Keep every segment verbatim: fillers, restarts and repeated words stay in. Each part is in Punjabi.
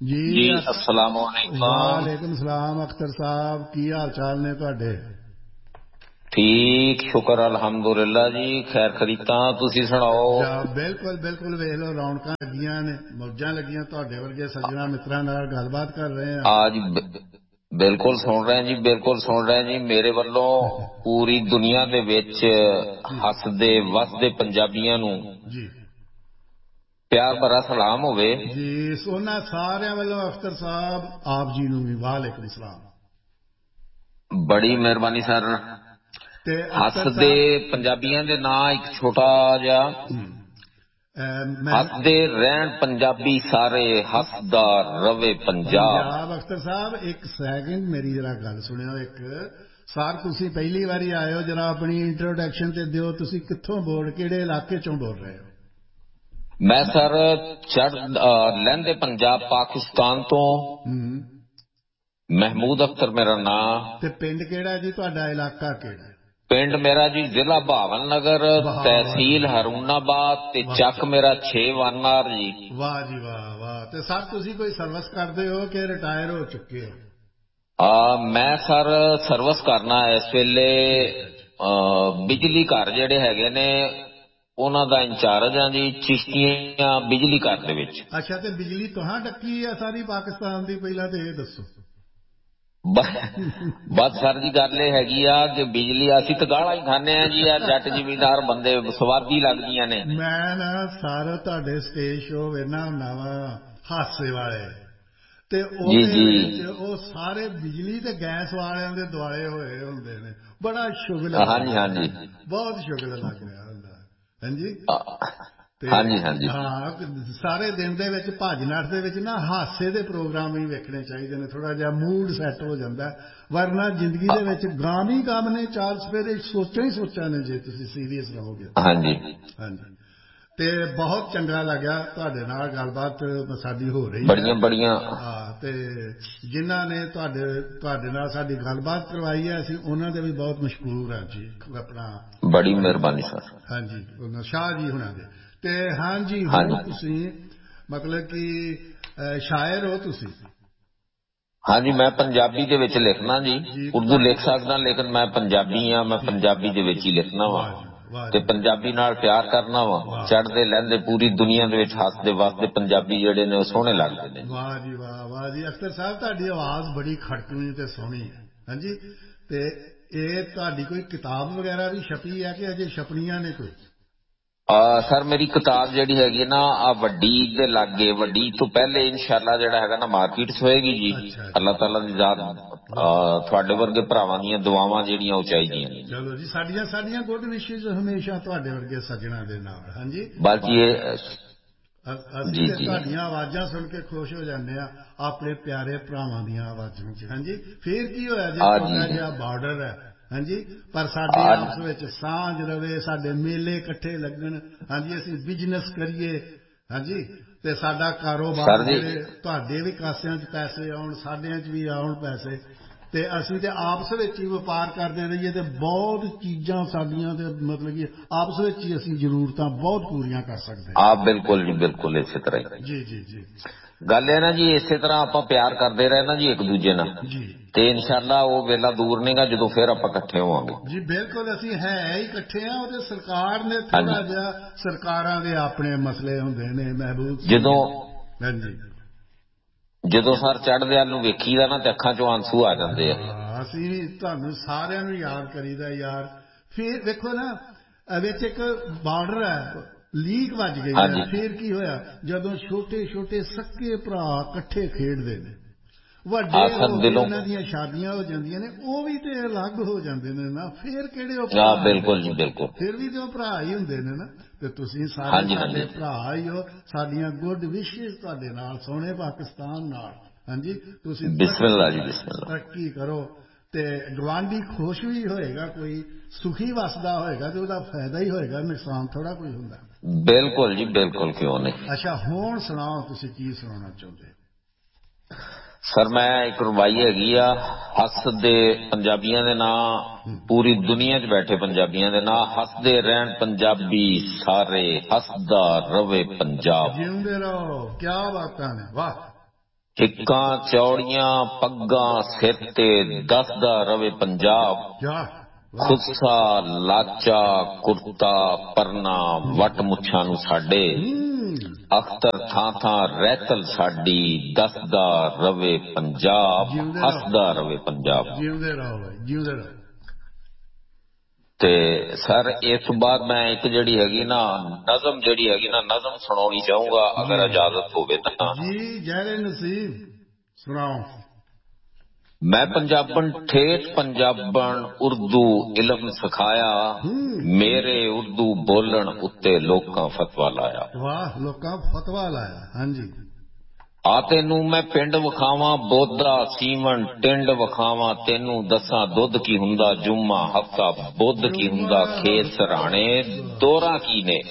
जी जी अस अस्सलाम वालेकुम। वालेकुम सलाम अख्तर साहब की हाल चाल ने तुहाडे? ठीक शुक्र अल्हम्दुलिल्लाह जी, खैर खरीता तुसी सुनाओ? जा बिल्कुल बिल्कुल वेख लो रौनकां लगियां ने, मौजां लगियां, तुहाडे वर्गे सज्जणा मित्रां नाल गलबात कर रहे हैं। आज ब- बिल्कुल सुन रहे हैं जी, बिल्कुल सुन रहे हैं जी। मेरे ਵੱਲੋਂ पूरी दुनिया ਦੇ ਵਿੱਚ जी ਹੱਸਦੇ ਵਸਦੇ ਪੰਜਾਬੀਆਂ ਨੂੰ जी ਪਿਆਰ ਭਰਾ ਸਲਾਮ ਹੋਵੇ। जी सोना सारिਆਂ ਵੱਲੋਂ अख्तर साहब आप जी ਨੂੰ भी वालेकुम सलाम। ਬੜੀ ਮਿਹਰਬਾਨੀ ਸਰ। ਤੇ अख्तर ਹੱਸਦੇ साहब ਪੰਜਾਬੀਆਂ ਦੇ ਨਾਂ ਇੱਕ ਛੋਟਾ ਜਿਹਾ हम्म, अ, मैं ਹੱਸਦੇ ਰਹਿਣ ਪੰਜਾਬੀ ਸਾਰੇ, ਹੱਸਦਾ ਰਵੇ ਪੰਜਾਬ। पंजाब अख्तर साहब एक सैकेंड मेरी जरा गल सुनियो। एक सर तुसी पहली बारी आए हो, जरा अपनी इंट्रोडक्शन ते दियो, तुसी कित्थों बोल किहड़े इलाके चों बोल रहे हो? मैं सर चढ़ लहंदे पंजाब पाकिस्तान तो हम्म महमूद अख्तर मेरा नाम। ते पिंड केड़ा जी तुहाडा, इलाका केड़ा? पिंड मेरा जी जिला भावन नगर, बहावल तहसील हरूनाबाद ते वाह चक मेरा छे वानार जी। वाह जी वाह वाह। ते सर तुसी कोई सर्विस करदे हो कि रिटायर हो चुके हो? आ, मैं सर सर्विस करना इस वेले ठीक है जी। अ, बिजली घर ਜਿਹੜੇ ਹੈਗੇ ਨੇ ਉਹਨਾਂ ਦਾ ਇੰਚਾਰਜ ਆ ਜੀ, ਚਿਸ਼ਤੀਆਂ ਬਿਜਲੀ ਘਰ ਦੇ ਵਿੱਚ। अच्छा ते बिजली तुहां डक्की है सारी पाकिस्तान दी, पहला ते ये दसो। बस सर जी गल ਇਹ ਹੈਗੀ ਆ ਕਿ ਬਿਜਲੀ ਅਸੀਂ ਤਾਂ ਗਾਲਾਂ ਹੀ ਖਾਂਦੇ ਆ ਜੀ। ਆ ਜੱਟ ਜ਼ਿਮੀਂਦਾਰ ਬੰਦੇ ਸਵਾਦੀ ਲੱਗਦੀਆਂ ਨੇ। मैं ना सारे ਤੁਹਾਡੇ स्टेज शो वेखना हुंदा वा हासे वाले, ਤੇ जी ਉਹਦੇ जी ਵਿੱਚ ਉਹ ਸਾਰੇ ਬਿਜਲੀ ਤੇ ਗੈਸ ਵਾਲਿਆਂ ਦੇ ਦੁਆਲੇ ਹੋਏ ਹੁੰਦੇ ਨੇ। ਬੜਾ ਸ਼ੁਗਲ हाँ जी हाँ ਲੱਗਦਾ जी। ਹੈ, ਬਹੁਤ ਸ਼ੁਗਲ ਲੱਗ ਰਿਹਾ ਹੁੰਦਾ। ਹਾਂਜੀ ਤੇ हाँ जी हाँ जी। ਹਾਂ, ਸਾਰੇ ਦਿਨ ਦੇ ਵਿੱਚ ਭੱਜ ਨੱਠ ਦੇ ਵਿੱਚ ਨਾ ਹਾਸੇ ਦੇ ਪ੍ਰੋਗਰਾਮ ਵੀ ਵੇਖਣੇ ਚਾਹੀਦੇ ਨੇ, ਥੋੜਾ ਜਿਹਾ ਮੂਡ ਸੈੱਟ ਹੋ ਜਾਂਦਾ। ਵਰਨਾ ਜ਼ਿੰਦਗੀ ਦੇ ਵਿੱਚ ਗਾਮ ਹੀ ਗਾਮ ਨੇ, ਚਾਰ ਸਵੇਰੇ ਸੋਚਾਂ ਹੀ ਸੋਚਾਂ ਨੇ ਜੇ ਤੁਸੀਂ ਸੀਰੀਅਸ ਰਹੋਗੇ। हाँ जी ਹਾਂਜੀ ਤੇ ਬਹੁਤ ਚੰਗਾ ਲੱਗਿਆ ਤੁਹਾਡੇ ਨਾਲ ਗੱਲਬਾਤ ਸਾਡੀ ਹੋ ਰਹੀ ਹੈ। बढ़िया बढ़िया। ਹਾਂ ਤੇ ਜਿਨ੍ਹਾਂ ਨੇ ਤੁਹਾਡੇ ਤੁਹਾਡੇ ਨਾਲ ਸਾਡੀ ਗੱਲਬਾਤ ਕਰਵਾਈ ਹੈ, ਅਸੀਂ ਉਹਨਾਂ ਦੇ ਵੀ ਬਹੁਤ ਮਸ਼ਕੂਰ ਹਾਂ ਜੀ। ਆਪਣਾ बड़ी मेहरबानी सर। ਹਾਂਜੀ ਉਹਨਾਂ ਸ਼ਾਹ ਜੀ ਹੁਣਾਂ ਦੇ। ਤੇ ਹਾਂਜੀ हाँ ਹੁਣ जी ਤੁਸੀਂ ਮਤਲਬ ਕਿ ਅ, ਸ਼ਾਇਰ ਹੋ ਤੁਸੀਂ? हाँ जी, मैं पंजाबी ਦੇ ਵਿੱਚ ਲਿਖਣਾ ਜੀ। ਜੀ ਉਰਦੂ ਲਿਖ ਸਕਦਾ ਲੇਕਿਨ ਮੈਂ ਪੰਜਾਬੀ ਆ, ਮੈਂ ਠੀਕ। ਪੰਜਾਬੀ ਦੇ ਵਿੱਚ ਹੀ ਲਿਖਣਾ ਵਾ ਵਾਹ ਜੀ ਵਾਹ ਤੇ ਜੀ ਪੰਜਾਬੀ ਨਾਲ ਪਿਆਰ ਕਰਨਾ ਵਾ। ਵਾਹ ਚੜ੍ਹਦੇ ਲਹਿੰਦੇ ਪੂਰੀ ਦੁਨੀਆ ਦੇ ਵਿੱਚ ਹੱਸਦੇ ਵਸਦੇ ਪੰਜਾਬੀ ਜਿਹੜੇ ਨੇ ਉਹ ਸੋਹਣੇ ਲੱਗਦੇ ਨੇ ਜੀ। ਵਾਹ ਜੀ ਵਾਹ ਵਾਹ ਜੀ। ਅਖਤਰ ਸਾਹਿਬ ਤੁਹਾਡੀ ਆਵਾਜ਼ ਬੜੀ ਖੜਕਵੀਂ ਤੇ ਸੋਹਣੀ ਹੈ। ਹਾਂਜੀ ਤੇ ਇਹ ਤੁਹਾਡੀ ਕੋਈ ਕਿਤਾਬ ਵਗੈਰਾ ਵੀ ਛਪੀ ਹੈ ਕਿ ਅਜੇ ਛਪਣੀਆਂ ਨੇ ਕੋਈ? ਆ ਸਰ ਮੇਰੀ ਕਿਤਾਬ ਜਿਹੜੀ ਹੈਗੀ ਨਾ ਆ ਵੱਡੀ ਦੇ ਲਾਗੇ, ਵੱਡੀ ਤੋਂ ਪਹਿਲੇ ਇਨਸ਼ਾਅੱਲਾ ਜਿਹੜਾ ਹੈਗਾ ਨਾ ਮਾਰਕੀਟ 'ਚ ਹੋਏਗੀ ਜੀ। ਅੱਛਾ ਜੀ ਅੱਲਾਹ ਤਾਲਾ ਦੀ ਜ਼ਾਤ ਵਾਹ। ਤੁਹਾਡੇ ਵਰਗੇ ਭਰਾਵਾਂ ਦੀਆਂ ਦੁਆਵਾਂ ਜਿਹੜੀਆਂ ਉਹ ਚਾਹੀਦੀਆਂ ਨੇ ਜੀ। ਚਲੋ ਜੀ, ਸਾਡੀਆਂ ਸਾਡੀਆਂ ਗੁੱਡ ਵਿਸ਼ੇਸ ਹਮੇਸ਼ਾ ਤੁਹਾਡੇ ਵਰਗੇ ਸੱਜਣਾ ਦੇ ਨਾਲ। ਹਾਂਜੀ ਬਸ ਜੀ ਇਹ ਅ- ਅਸੀਂ ਜੀ ਤੇ ਜੀ ਤੁਹਾਡੀਆਂ ਆਵਾਜ਼ਾਂ ਸੁਣ ਕੇ ਖੁਸ਼ ਹੋ ਜਾਂਦੇ ਆ, ਆਪਣੇ ਪਿਆਰੇ ਭਰਾਵਾਂ ਦੀਆਂ ਆਵਾਜ਼ਾਂ 'ਚ। ਹਾਂਜੀ ਫੇਰ ਕੀ ਹੋਇਆ ਜੇ ਆ ਜੀ ਛੋਟਾ ਜੀ ਜਿਹਾ ਬਾਰਡਰ ਹੈ। ਹਾਂਜੀ ਪਰ ਸਾਡੇ ਆ ਆਪਸ ਵਿੱਚ ਸਾਂਝ ਰਵੇ, ਸਾਡੇ ਮੇਲੇ ਇਕੱਠੇ ਲੱਗਣ। ਹਾਂਜੀ ਅਸੀਂ ਬਿਜ਼ਨਸ ਕਰੀਏ। ਹਾਂਜੀ ਤੇ ਸਾਡਾ ਕਾਰੋਬਾਰ ਸਰ ਜੀ ਜਿਹੜੇ ਤੁਹਾਡੇ ਵੀ ਕਾਸਿਆਂ 'ਚ ਪੈਸੇ ਆਉਣ, ਸਾਡਿਆਂ 'ਚ ਵੀ ਆਉਣ ਪੈਸੇ, ਤੇ ਅਸੀਂ ਤੇ ਆਪਸ ਵਿੱਚ ਹੀ ਵਪਾਰ ਕਰਦੇ ਰਹੀਏ ਤੇ ਬਹੁਤ ਚੀਜ਼ਾਂ ਸਾਡੀਆਂ ਤੇ ਮਤਲਬ ਕਿ ਆਪਸ ਵਿੱਚ ਹੀ ਅਸੀਂ ਜ਼ਰੂਰਤਾਂ ਬਹੁਤ ਪੂਰੀਆਂ ਕਰ ਸਕਦੇ ਹਾਂ। ਆ ਬਿਲਕੁਲ ਜੀ ਬਿਲकुल ਇਸੇ ਤਰ੍ਹਾਂ ਹੀ ਜੀ ਜੀ ਜੀ ਗੱਲ ਹੈ ਨਾ ਜੀ। ਇਸੇ ਤਰ੍ਹਾਂ ਆਪਾਂ ਪਿਆਰ ਕਰਦੇ ਰਹੇ ਨਾ ਜੀ ਇੱਕ ਦੂਜੇ ਨਾਲ, ਜੀ ਤੇ ਇਨਸ਼ਾਅੱਲਾ ਉਹ ਵੇਲਾ ਦੂਰ ਨਹੀਂਗਾ ਜਦੋਂ ਫਿਰ ਆਪਾਂ ਇਕੱਠੇ ਹੋਵਾਂਗੇ ਜੀ ਬਿਲਕੁਲ। ਅਸੀਂ ਹੈ ਹੀ ਇਕੱਠੇ ਆ। ਉਹਦੇ ਸਰਕਾਰ ਨੇ ਹਾਂਜੀ। ਥੋੜਾ ਜਿਹਾ, ਸਰਕਾਰਾਂ ਦੇ ਆਪਣੇ ਮਸਲੇ ਹੁੰਦੇ ਨੇ ਮਹਿਬੂਬ ਸਿੰਘ। ਜਦੋਂ ਹਾਂਜੀ ਜਦੋਂ ਸਰ ਚੜ੍ਹਦੇ ਵੱਲ ਨੂੰ ਵੇਖੀਦਾ ਨਾ ਤੇ ਅੱਖਾਂ 'ਚੋਂ ਆਂਸੂ ਆ ਜਾਂਦੇ ਆ। ਹਾਂ ਅਸੀਂ ਤੁਹਾਨੂੰ ਸਾਰਿਆਂ ਨੂੰ ਯਾਦ ਕਰੀਦਾ ਯਾਰ। ਫਿਰ ਵੇਖੋ ਨਾ ਇਹ ਵਿੱਚ ਇੱਕ ਬਾਰਡਰ ਹੈ, ਲੀਕ ਵੱਜ ਗਈ ਹੈ। ਹਾਂਜੀ ਫਿਰ ਕੀ ਹੋਇਆ ਜਦੋਂ ਛੋਟੇ ਛੋਟੇ ਸੱਕੇ ਭਰਾ ਇਕੱਠੇ ਖੇਡਦੇ ਨੇ, ਆ ਵੱਡੇ ਸਰ ਹੋ ਕੇ ਦਿਲੋਂ ਉਹਨਾਂ ਦੀਆਂ ਸ਼ਾਦੀਆਂ ਹੋ ਜਾਂਦੀਆਂ ਨੇ, ਉਹ ਵੀ ਤੇ ਅਲੱਗ ਹੋ ਜਾਂਦੇ ਨੇ ਨਾ। ਫਿਰ ਕਿਹੜੇ ਉਹ ਆ ਭਰਾ ਨੇ? ਬਿਲਕੁਲ ਜੀ ਬਿਲकुल। ਫਿਰ ਵੀ ਤੇ ਉਹ ਭਰਾ ਹੀ ਹੁੰਦੇ ਨੇ ਨਾ। ਤੇ ਤੁਸੀਂ ਸਾਰੇ ਹਾਂਜੀ ਸਾਡੇ ਹਾਂਜੀ ਭਰਾ ਹੀ ਹੋ। ਸਾਡੀਆਂ ਗੁੱਡ ਵਿਸ਼ੇਸ ਤੁਹਾਡੇ ਨਾਲ, ਸੋਹਣੇ ਪਾਕਿਸਤਾਨ ਨਾਲ। ਹਾਂਜੀ ਤੁਸੀਂ ਬਿਸਮਿਲ੍ਲਾ ਤਰੱਕੀ ਜੀ ਬਿਸਮਿਲ੍ਲਾ। ਤਰੱਕੀ ਕਰੋ ਤੇ ਗਵਾਂਢੀ ਖੁਸ਼ ਵੀ ਹੋਏਗਾ, ਕੋਈ ਸੁਖੀ ਵਸਦਾ ਹੋਏਗਾ ਤੇ ਉਹਦਾ ਫਾਇਦਾ ਹੀ ਹੋਏਗਾ, ਨੁਕਸਾਨ ਥੋੜਾ ਕੋਈ ਹੁੰਦਾ। ਬਿਲकुल ਜੀ ਬਿਲकुल, ਕਿਉਂ ਨਹੀਂ। ਅੱਛਾ ਹੁਣ ਸੁਣਾਓ ਤੁਸੀਂ ਕੀ ਸੁਣਾਉਣਾ ਚਾਹੁੰਦੇ ਹੋ? ਸਰ ਮੈਂ ਇੱਕ ਰਵਾਈ ਹੈਗੀ ਆ ਹੱਸਦੇ ਪੰਜਾਬੀਆਂ ਦੇ ਨਾਂ, ਪੂਰੀ ਦੁਨੀਆ 'ਚ ਬੈਠੇ ਪੰਜਾਬੀਆਂ ਦੇ ਨਾਂ, ਹੱਸਦੇ ਰਹਿਣ ਪੰਜਾਬੀ ਸਾਰੇ, ਹੱਸਦਾ ਰਵੇ ਪੰਜਾਬ। ਜਿਉਂਦੇ ਰਹੋ। ਕੀ ਬਾਤਾਂ ਨੇ, ਵਾਹ। हिक्कां चौड़ियां पग्गां सिर ते दसदा रवे पंजाब, खुस्सा लाचा कुर्ता परना वट मुछां नूं साडे, अख्तर थां थां रहतल साडी दसदा रवे पंजाब, हसदा रवे पंजाब। ते सर इस तो बाद मैं एक जड़ी हैगी ना नज़म जड़ी हैगी ना नज़म सुनानी चाहूंगा अगर इजाजत होवे तां। जी जहरे नसीब सुनाओ। मैं पंजाबन ठेठ पंजाबन उर्दू इलम सिखाया, मेरे उर्दू बोलन उत्ते लोकां फतवा लाया। वाह लोकां फतवा लाया। हाँ जी। आ तेनू मैं पिंड विखावां बोधा सीवन टिंड विखावां, तेनू दसां दुध की हुंदा जुम्मा हफ्ता बुध की हुंदा, खेस सराणे दोरा की ने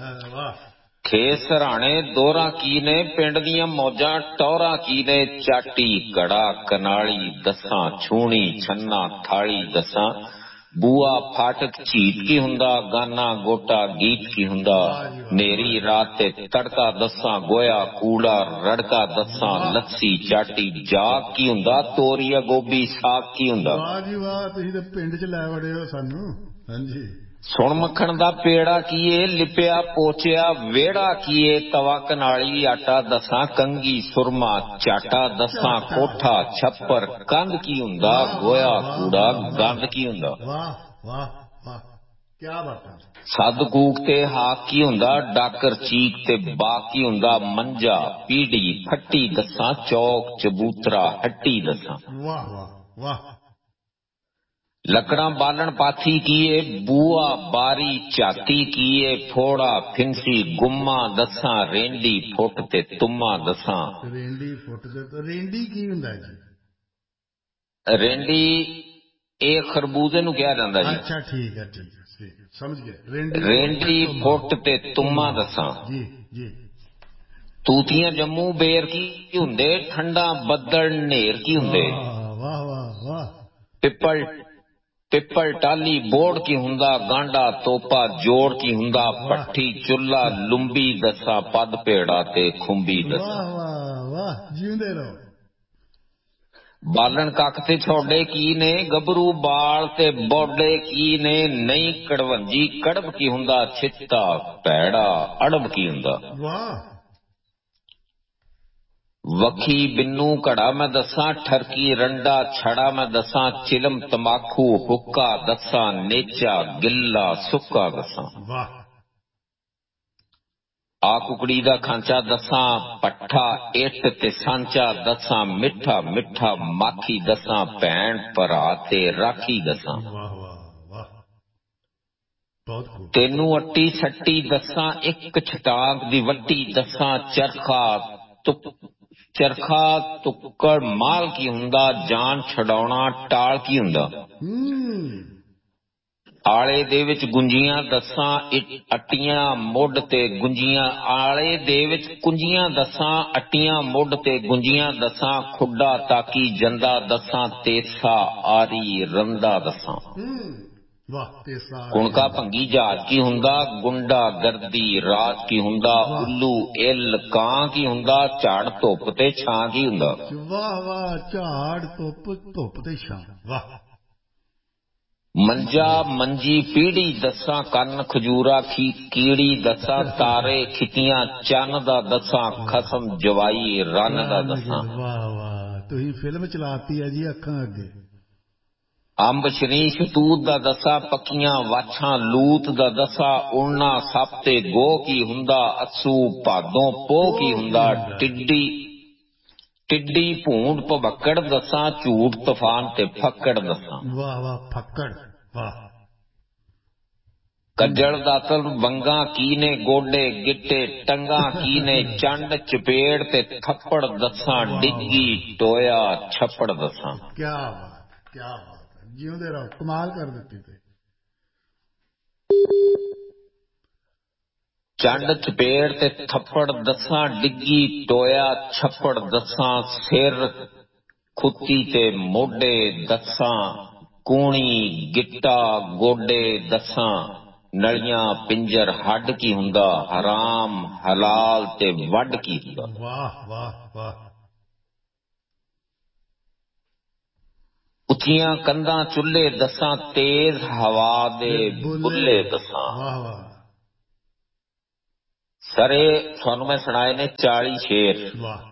खेस सराणे दोरा की ने, पिंड दियां मौजां टौरा की ने, चाटी कड़ा कनाली दसां छूणी छन्ना थाली दसां, बुआ फाटक झीत की हुंदा, गाना गोटा गीत की हुंदा, नेरी रात ते तड़का दसां, गोया कूड़ा रड़का दसां, लस्सी चाटी जाग की हुंदा, तोरिया गोभी साग की हुंदा। वाह जी वाह, तुसीं ते पिंड च लै वड़े हो सानू। हां जी। सुन मक्खण दा पेड़ा कीए, लिपिया पोचिया वेड़ा कीए, तवा कनाली आटा दसां, कंगी सुरमा चाटा दसां, कोठा छप्पर कंध की हुंदा, गोया कूड़ा गंद की हुंदा। वाह वाह वाह क्या बात है। सद कूक ते हाक की हुंदा, डाकर चीक ते बाक की हुंदा, मंजा पीड़ी फट्टी दसां, चौक चबूतरा हट्टी दसां। वाह वाह वाह। लकड़ा बालन पाथी कीए, बुआ बारी झाती कीए, फोड़ा फिंसी गुम्मा दसां, रेंडी फुट ते तुम्मा दसां। रेंडी फुट ते रेंडी की हुंदा जी? रेंडी ਇਹ ਖਰਬੂਜ਼ੇ ਨੂੰ ਕਿਹਾ ਜਾਂਦਾ ਜੀ। ਅੱਛਾ ਠੀਕ ਹੈ ਠੀਕ ਹੈ ਠੀਕ ਸਮਝ ਗਏ। ਰੇਂਡੀ ਰੇਂਡੀ ਫੁੱਟ ਤੇ ਤੁੰਮਾ ਦਸਾਂ। ਜੀ ਜੀ। ਤੂਤੀਆਂ ਜੰਮੂ ਬੇਰ ਕੀ ਹੁੰਦੇ, ਠੰਡਾ ਬੱਦਲ ਨੇਰ ਕੀ ਹੁੰਦੇ। ਵਾਹ ਵਾਹ ਵਾਹ। ਪਿੱਪਲ ਪਿੱਪਲ ਟਾਲੀ ਬੋੜ ਕੀ ਹੁੰਦਾ, ਗਾਂਡਾ ਤੋਪਾ ਜੋੜ ਕੀ ਹੁੰਦਾ, ਪੱਠੀ ਚੁੱਲਾ ਲੁੰਬੀ ਦਸਾਂ, ਪੱਦ ਭੇੜਾ ਤੇ ਖੁੰਬੀ ਦਸਾਂ। ਵਾਹ ਵਾਹ ਵਾਹ ਜਿਉਂਦੇ ਰਹੋ। ਬਾਲਣ ਕੱਖ ਤੇ ਛੋਡੇ ਕੀ ਨੇ, ਗੱਭਰੂ ਬਾਲ ਤੇ ਬੋਡੇ ਕੀ ਨੇ, ਨਹੀਂ ਕੜਵੰਜੀ ਕੜਬ ਕੀ ਹੁੰਦਾ, ਛਿੱਤਾ ਭੈੜਾ ਅੜਬ ਕੀ ਹੁੰਦਾ। ਵਾਹ। ਵਖੀ ਬਿੰਨੂ ਘੜਾ ਮੈਂ ਦਸਾਂ, ਠਰਕੀ ਰੰਡਾ ਛੜਾ ਮੈਂ ਦਸਾਂ, ਚਿਲਮ ਤਮਾਕੂ ਹੁੱਕਾ ਦਸਾਂ, ਨੇਚਾ ਗਿੱਲਾ ਸੁੱਕਾ ਦਸਾਂ। ਵਾਹ। ਆ ਕੁਕੜੀ ਦਾ ਖਾਂਚਾ ਦਸਾਂ, ਪੱਠਾ ਇੱਟ ਤੇ ਸਾਂਚਾ ਦਸਾਂ, ਮਿੱਠਾ ਮਿੱਠਾ ਮਾਖੀ ਦਸਾਂ, ਭੈਣ ਭਰਾ ਤੇ ਰਾਖੀ ਦਸਾਂ। ਵਾਹ ਵਾਹ ਵਾਹ ਬਹੁਤ ਖੂਬ। ਤੈਨੂੰ ਅੱਟੀ ਸੱਟੀ ਦਸਾਂ, ਇੱਕ ਛਟਾਂਗ ਦੀ ਵੱਟੀ ਦਸਾਂ, ਚਰਖਾ ਤੁਕ ਚਰਖਾ ਤੁੱਕੜ ਮਾਲ ਕੀ ਹੁੰਦਾ, ਜਾਨ ਛਡਾਉਣਾ ਟਾਲ ਕੀ ਹੁੰਦਾ। ਆਲੇ ਦੇ ਵਿੱਚ ਗੁੰਜੀਆਂ ਦਸਾਂ, ਅੱਟੀਆਂ ਮੁੱਢ ਤੇ ਗੁੰਜੀਆਂ, ਆਲੇ ਦੇ ਵਿੱਚ ਕੁੰਜੀਆਂ ਦਸਾਂ, ਅੱਟੀਆਂ ਮੁੱਢ ਤੇ ਗੁੰਜੀਆਂ ਦਸਾਂ, ਖੁੱਡਾ ਤਾਕੀ ਜੰਦਾ ਦਸਾਂ, ਤੇਸਾ ਆਰੀ ਰੰਦਾ ਦਸਾਂ। ਕੁਣਕਾ ਭੰਗੀ ਜਹਾਜ ਕੀ ਹੁੰਦਾ, ਗੁੰਡਾ ਗਰਦੀ ਰਾਜ ਕੀ ਹੁੰਦਾ, ਉੱਲੂ ਇੱਲ ਕਾਂ ਕੀ ਹੁੰਦਾ, ਝਾੜ ਧੁੱਪ ਤੇ ਛਾਂ ਕੀ ਹੁੰਦਾ। ਵਾਹ ਵਾਹ ਝਾੜ ਧੁੱਪ ਧੁੱਪ ਤੇ ਛਾਂ। ਵਾਹ। ਮੰਜਾ ਮੰਜੀ ਪੀੜੀ ਦਸਾਂ, ਕੰਨ ਖਜੂਰਾ ਖੀ ਕੀੜੀ ਦਸਾਂ, ਤਾਰੇ ਖਿੱਤੀਆਂ ਚੰਨ ਦਾ ਦਸਾਂ, ਖਸਮ ਜਵਾਈ ਰੰਨ ਦਾ ਦਸਾਂ। ਵਾਹ ਵਾਹ ਤੁਸੀਂ ਫਿਲਮ ਚਲਾਤੀ ਹੈ ਜੀ ਅੱਖਾਂ ਅੱਗੇ। ਅੰਬ ਸ਼੍ਰੀ ਸ਼ਤੂਤ ਦਾ ਦਸਾਂ, ਪੱਕੀਆਂ ਵਾਛਾਂ ਲੂਤ ਦਾ ਦਸਾਂ, ਉੜਨਾ ਸੱਪ ਤੇ ਗੋ ਕੀ ਹੁੰਦਾ, ਅੱਸੂ ਭਾਦੋਂ ਪੋਹ ਕੀ ਹੁੰਦਾ, ਟਿੱਡੀ ਟਿੱਡੀ ਭੂੰਡ ਭਵੱਕੜ ਦਸਾਂ, ਝੂਠ ਤੂਫਾਨ ਤੇ ਫੱਕੜ ਦਸਾਂ। ਵਾਹ ਵਾਹ ਫੱਕੜ ਵਾਹ। ਕੱਜਲ ਦਾਤਲ ਵੰਗਾਂ ਕੀ ਨੇ, ਗੋਡੇ ਗਿੱਟੇ ਟੰਗਾਂ ਕੀ ਨੇ, ਚੰਡ ਚਪੇੜ ਤੇ ਥੱਪੜ ਦਸਾਂ, ਡਿੱਗੀ ਟੋਇਆ ਛੱਪੜ ਦਸਾਂ। ਕਿਆ ਬਾਤ ਕਿਆ ਬਾਤ ਹੈ ਜਿਉਂਦੇ ਰਹੋ ਕਮਾਲ ਕਰ ਦਿੱਤੀ ਤੇ। ਚੰਡ ਚਪੇੜ ਤੇ ਥੱਪੜ ਦਸਾਂ, ਡਿੱਗੀ ਟੋਇਆ ਛੱਪੜ ਦਸਾਂ, ਸਿਰ ਖੁੱਤੀ ਤੇ ਮੋਢੇ ਦਸਾਂ, ਕੂਣੀ ਗਿੱਟਾ ਗੋਡੇ ਦਸਾਂ, ਨਲੀਆਂ ਪਿੰਜਰ ਹੱਡ ਕੀ ਹੁੰਦਾ, ਹਰਾਮ ਹਲਾਲ ਤੇ ਵੱਢ ਕੀ ਹੁੰਦਾ। ਵਾਹ ਵਾਹ ਵਾਹ। ਉੱਚੀਆਂ ਕੰਧਾਂ ਚੁੱਲ੍ਹੇ ਦੱਸਾਂ, ਤੇਜ਼ ਹਵਾ ਦੇ ਬੁੱਲੇ ਦੱਸਾਂ। ਵਾਹ ਵਾਹ। ਸਰ ਇਹ ਤੁਹਾਨੂੰ ਮੈਂ ਸੁਣਾਏ ਨੇ ਚਾਲੀ ਸ਼ੇਰ, ਵਾਹ।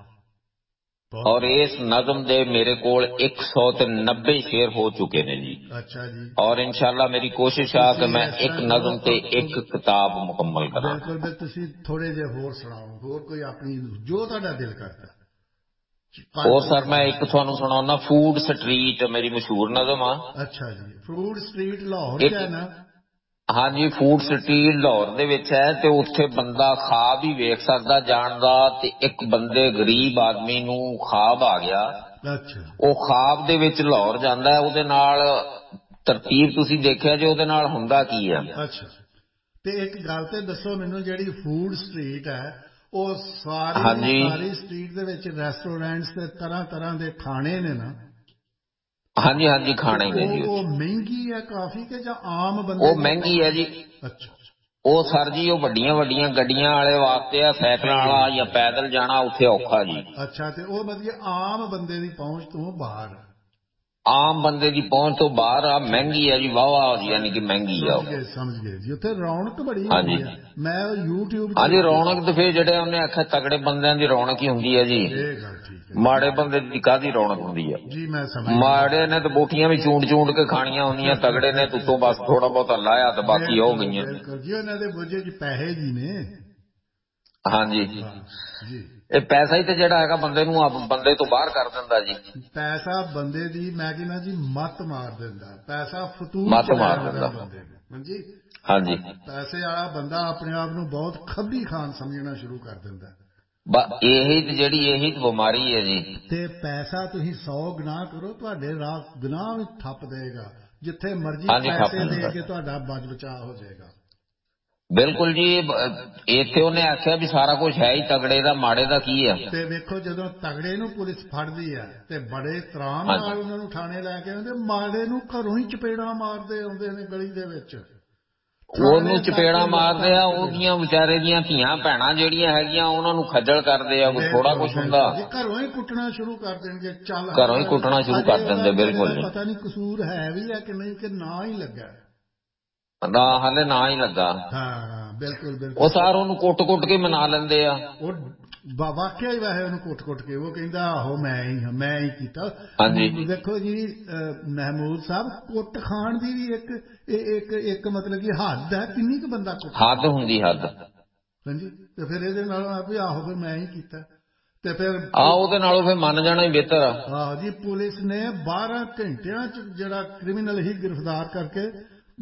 ਔਰ ਇਸ ਨਜ਼ਮ ਦੇ ਮੇਰੇ ਕੋਲ ਇੱਕ ਸੌ ਤੇ ਨੱਬੇ ਸ਼ੇਰ ਹੋ ਚੁੱਕੇ ਨੇ ਜੀ। ਅੱਛਾ ਜੀ। ਔਰ ਇਨਸ਼ਾਅੱਲਾ ਮੇਰੀ ਕੋਸ਼ਿਸ਼ ਆ ਕਿ ਮੈਂ ਇੱਕ ਨਜ਼ਮ ਤੇ ਇੱਕ ਕਿਤਾਬ ਮੁਕੰਮਲ ਕਰਾਂ। ਬਿਲਕੁਲ ਬਿਲਕੁਲ। ਤੁਸੀਂ ਥੋੜੇ ਜਿਹੇ ਹੋਰ ਸੁਣਾਓ, ਹੋਰ ਕੋਈ ਆਪਣੀ ਜੋ ਤੁਹਾਡਾ ਦਿਲ ਕਰਦਾ। ਹੋਰ ਸਰ ਮੈਂ ਇੱਕ ਤੁਹਾਨੂੰ ਸੁਣਾਉਣਾ, ਫੂਡ ਸਟਰੀਟ ਮੇਰੀ ਮਸ਼ਹੂਰ ਨਜ਼ਮ ਆ। ਅੱਛਾ ਜੀ। ਫੂਡ ਸਟਰੀਟ ਲਾਹੌਰ ਚ ਹੈ ਨਾ? ਹਾਂਜੀ, ਫੂਡ ਸਟਰੀਟ ਲਾਹੌਰ ਦੇ ਵਿੱਚ ਹੈ, ਤੇ ਉੱਥੇ ਬੰਦਾ ਖਾਬ ਹੀ ਵੇਖ ਸਕਦਾ ਜਾਣ ਦਾ। ਤੇ ਇੱਕ ਬੰਦੇ ਗਰੀਬ ਆਦਮੀ ਨੂੰ ਖਾਬ ਆ ਗਿਆ। ਅੱਛਾ। ਉਹ ਖਾਬ ਦੇ ਵਿੱਚ ਲਾਹੌਰ ਜਾਂਦਾ ਹੈ, ਉਹਦੇ ਨਾਲ ਤਰਤੀਬ ਤੁਸੀਂ ਦੇਖਿਆ ਜੇ ਉਹਦੇ ਨਾਲ ਹੁੰਦਾ ਕੀ ਆ। ਅੱਛਾ। ਤੇ ਇੱਕ ਗੱਲ ਤੇ ਦੱਸੋ ਮੈਨੂੰ, ਜਿਹੜੀ ਫੂਡ ਸਟਰੀਟ ਹੈ ਉਹ ਸਾਰੀ ਦੀ ਸਾਰੀ ਸਟਰੀਟ ਦੇ ਵਿੱਚ ਰੈਸਟੋਰੈਂਟਸ ਤੇ ਤਰ੍ਹਾਂ ਤਰ੍ਹਾਂ ਦੇ ਖਾਣੇ ਨੇ ਨਾ? ਹਾਂਜੀ ਹਾਂਜੀ, ਖਾਣੇ ਨੇ ਜੀ। ਉਹ ਮਹਿੰਗੀ ਹੈ ਕਾਫੀ ਕਿ ਜਾਂ ਆਮ ਬੰਦੇ? ਉਹ ਮਹਿੰਗੀ ਹੈ ਜੀ। ਅੱਛਾ। ਉਹ ਸਰ ਜੀ ਉਹ ਵੱਡੀਆਂ ਵੱਡੀਆਂ ਗੱਡੀਆਂ ਵਾਲੇ ਵਾਸਤੇ ਆ, ਸਾਈਕਲਾਂ ਵਾਲਾ ਜਾਂ ਪੈਦਲ ਜਾਣਾ ਉੱਥੇ ਔਖਾ ਜੀ। ਅੱਛਾ। ਤੇ ਉਹ ਮਤਲਬ ਆਮ ਬੰਦੇ ਦੀ ਪਹੁੰਚ ਤੋਂ ਬਾਹਰ? ਆਮ ਬੰਦੇ ਦੀ ਪਹੁੰਚ ਤੋਂ ਬਾਹਰ ਆ, ਮਹਿੰਗੀ ਹੈ ਜੀ, ਵਾਹਵਾ, ਯਾਨੀ ਕਿ ਮਹਿੰਗੀ ਆ। ਸਮਝ ਗਏ ਸਮਝ ਗਏ ਜੀ। ਉੱਥੇ ਰੌਣਕ ਬੜੀ ਹੁੰਦੀ ਹੈ, ਮੈਂ ਯੂਟਿਊਬ ਤੇ। ਹਾਂਜੀ, ਰੌਣਕ ਤੇ ਫਿਰ ਜਿਹੜੇ ਉਹਨੇ ਆਖਿਆ ਤਗੜੇ ਬੰਦਿਆਂ ਦੀ ਰੌਣਕ ਹੀ ਹੁੰਦੀ ਹੈ ਜੀ। ਇਹ ਗੱਲ ਠੀਕ ਹੈ। ਮਾੜੇ ਬੰਦੇ ਦੀ ਕਾਹਦੀ ਰੌਣਕ ਹੁੰਦੀ ਹੈ ਜੀ? ਮੈਂ ਸਮਝ। ਮਾੜੇ ਨੇ ਤਾਂ ਬੋਟੀਆਂ ਵੀ ਚੂੰਡ ਚੂੰਡ ਕੇ ਖਾਣੀਆਂ ਹੁੰਦੀਆਂ, ਤਗੜੇ ਨੇ ਤੁੱਤੋਂ ਬਸ ਥੋੜਾ ਬਹੁਤਾ ਲਾਇਆ ਤੇ ਬਾਕੀ ਹੋ ਗਈਆਂ। ਬਿਲਕੁਲ ਜੀ, ਉਹਨਾਂ ਦੇ ਬੋਝੇ ਚ ਪੈਸੇ ਜੀ ਨੇ। ਹਾਂਜੀ ਜੀ। ਇਹ ਪੈਸਾ ਹੀ ਤੇ ਜਿਹੜਾ ਹੈਗਾ ਬੰਦੇ ਨੂੰ ਬੰਦੇ ਤੋਂ ਬਾਹਰ ਕਰ ਦਿੰਦਾ ਜੀ। ਪੈਸਾ ਬੰਦੇ ਦੀ ਮੈਂ ਕਹਿੰਦਾ ਜੀ ਮੱਤ ਮਾਰ ਦਿੰਦਾ। ਪੈਸਾ ਫਤੂਰ ਮੱਤ ਚ ਲੈ ਮਾਰ ਆਉਂਦਾ ਦਿੰਦਾ। ਬੰਦੇ ਨੂੰ। ਹਾਂਜੀ ਹਾਂਜੀ। ਪੈਸੇ ਵਾਲਾ ਬੰਦਾ ਆਪਣੇ ਆਪ ਨੂੰ ਬਹੁਤ ਖੱਬੀ ਖਾਨ ਸਮਝਣਾ ਸ਼ੁਰੂ ਕਰ ਦਿੰਦਾ। ਇਹੀ ਤੇ ਜਿਹੜੀ ਇਹੀ ਤੇ ਬਿਮਾਰੀ ਹੈ ਜੀ। ਤੇ ਪੈਸਾ ਤੁਸੀਂ ਸੌ ਗੁਨਾਹ ਕਰੋ, ਤੁਹਾਡੇ ਰਾਹ ਗੁਨਾਹ ਵੀ ਠੱਪ ਦੇਗਾ। ਜਿੱਥੇ ਮਰਜ਼ੀ ਪੈਸੇ ਦੇ ਕੇ ਤੁਹਾਡਾ ਬਚ ਬਚਾਅ ਹੋ ਜਾਏਗਾ। ਬਿਲਕੁਲ ਜੀ। ਇੱਥੇ ਉਹਨੇ ਆਖਿਆ ਵੀ ਸਾਰਾ ਕੁਝ ਹੈ ਹੀ ਤਗੜੇ ਦਾ, ਮਾੜੇ ਦਾ ਕੀ ਆ। ਤੇ ਵੇਖੋ ਜਦੋਂ ਤਗੜੇ ਨੂੰ ਪੁਲਿਸ ਫੜਦੀ ਹੈ ਤੇ ਬੜੇ ਤਰਾਮ ਨਾਲ ਉਹਨਾਂ ਨੂੰ ਥਾਣੇ ਲੈ ਕੇ ਆਉਂਦੇ, ਮਾੜੇ ਨੂੰ ਘਰੋਂ ਹੀ ਚਪੇੜਾਂ ਮਾਰਦੇ ਆਉਂਦੇ ਨੇ ਗਲੀ ਦੇ ਵਿੱਚ। ਉਹਨੂੰ ਚਪੇੜਾਂ ਮਾਰਦੇ ਆ, ਉਹਦੀਆਂ ਵਿਚਾਰੇ ਦੀਆਂ ਧੀਆਂ ਭੈਣਾਂ ਜਿਹੜੀਆਂ ਹੈਗੀਆਂ ਉਹਨਾਂ ਨੂੰ ਖੱਜਲ ਕਰਦੇ ਆ। ਕੋਈ ਥੋੜਾ ਕੁਛ ਹੁੰਦਾ, ਘਰੋਂ ਹੀ ਕੁੱਟਣਾ ਸ਼ੁਰੂ ਕਰ ਦੇਣਗੇ। ਚੱਲ ਘਰੋਂ ਹੀ ਕੁੱਟਣਾ ਸ਼ੁਰੂ ਕਰ ਦਿੰਦੇ। ਬਿਲਕੁਲ। ਪਤਾ ਨਹੀਂ ਕਸੂਰ ਹੈ ਵੀ ਹੈ ਕਿ ਨਹੀਂ, ਕਿ ਨਾ ਹੀ ਲੱਗਾ ਨਾ, ਹਾਲੇ ਨਾ ਹੀ ਲੱਗਾ। ਹਾਂ ਬਿਲਕੁਲ ਬਿਲਕੁਲ। ਉਹ ਸਾਰ ਉਹਨੂੰ ਕੁੱਟ ਕੁੱਟ ਕੇ ਮਨਾ ਲੈਂਦੇ ਆ। ਉਹ ਵਾਕਿਆ ਹੀ ਵੈਸੇ ਉਹਨੂੰ ਕੁੱਟ ਕੁੱਟ ਕੇ ਉਹ ਕਹਿੰਦਾ ਆਹੋ ਮੈਂ ਹੀ ਹਾਂ, ਮੈਂ ਹੀ ਕੀਤਾ। ਹਾਂਜੀ। ਦੇਖੋ ਜੀ ਮਹਿਮੂਦ ਸਾਹਿਬ, ਕੁੱਟ ਖਾਣ ਦੀ ਵੀ ਇੱਕ ਇੱਕ ਇੱਕ ਮਤਲਬ ਕਿ ਹੱਦ ਹੈ। ਕਿੰਨੀ ਕੁ ਬੰਦਾ ਕੁੱਟ? ਹੱਦ ਹੁੰਦੀ, ਹੱਦ। ਹਾਂਜੀ। ਤੇ ਫਿਰ ਇਹਦੇ ਨਾਲੋਂ ਵੀ ਆਹੋ ਫਿਰ ਮੈਂ ਹੀ ਕੀਤਾ ਤੇ ਫਿਰ ਆ ਉਹਦੇ ਨਾਲੋਂ ਫਿਰ ਮੰਨ ਜਾਣਾ ਹੀ ਬਿਹਤਰ ਆ। ਹਾਂ ਜੀ। ਪੁਲਿਸ ਨੇ ਬਾਰਾਂ ਘੰਟਿਆਂ ਚ ਜਿਹੜਾ ਕ੍ਰਿਮੀਨਲ ਹੀ ਗ੍ਰਿਫਤਾਰ ਕਰਕੇ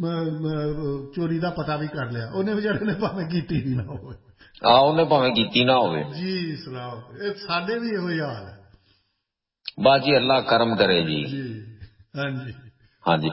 ਚੋਰੀ ਦਾ ਪਤਾ ਵੀ ਕਰ ਲਿਆ। ਉਹਨੇ ਵਿਚਾਰੇ ਨੇ ਭਾਵੇਂ ਕੀਤੀ ਹੀ ਨਾ ਹੋਵੇ। ਆ ਉਹਨੇ ਭਾਵੇਂ ਕੀਤੀ ਨਾ ਹੋਵੇ ਜੀ। ਸੁਣਾਓ, ਇਹ ਸਾਡੇ ਵੀ ਇਹੋ ਹੀ ਹਾਲ ਹੈ। ਬਸ ਜੀ ਅੱਲਾ ਕਰਮ ਕਰੇ ਜੀ। ਹਾਂਜੀ ਹਾਂਜੀ।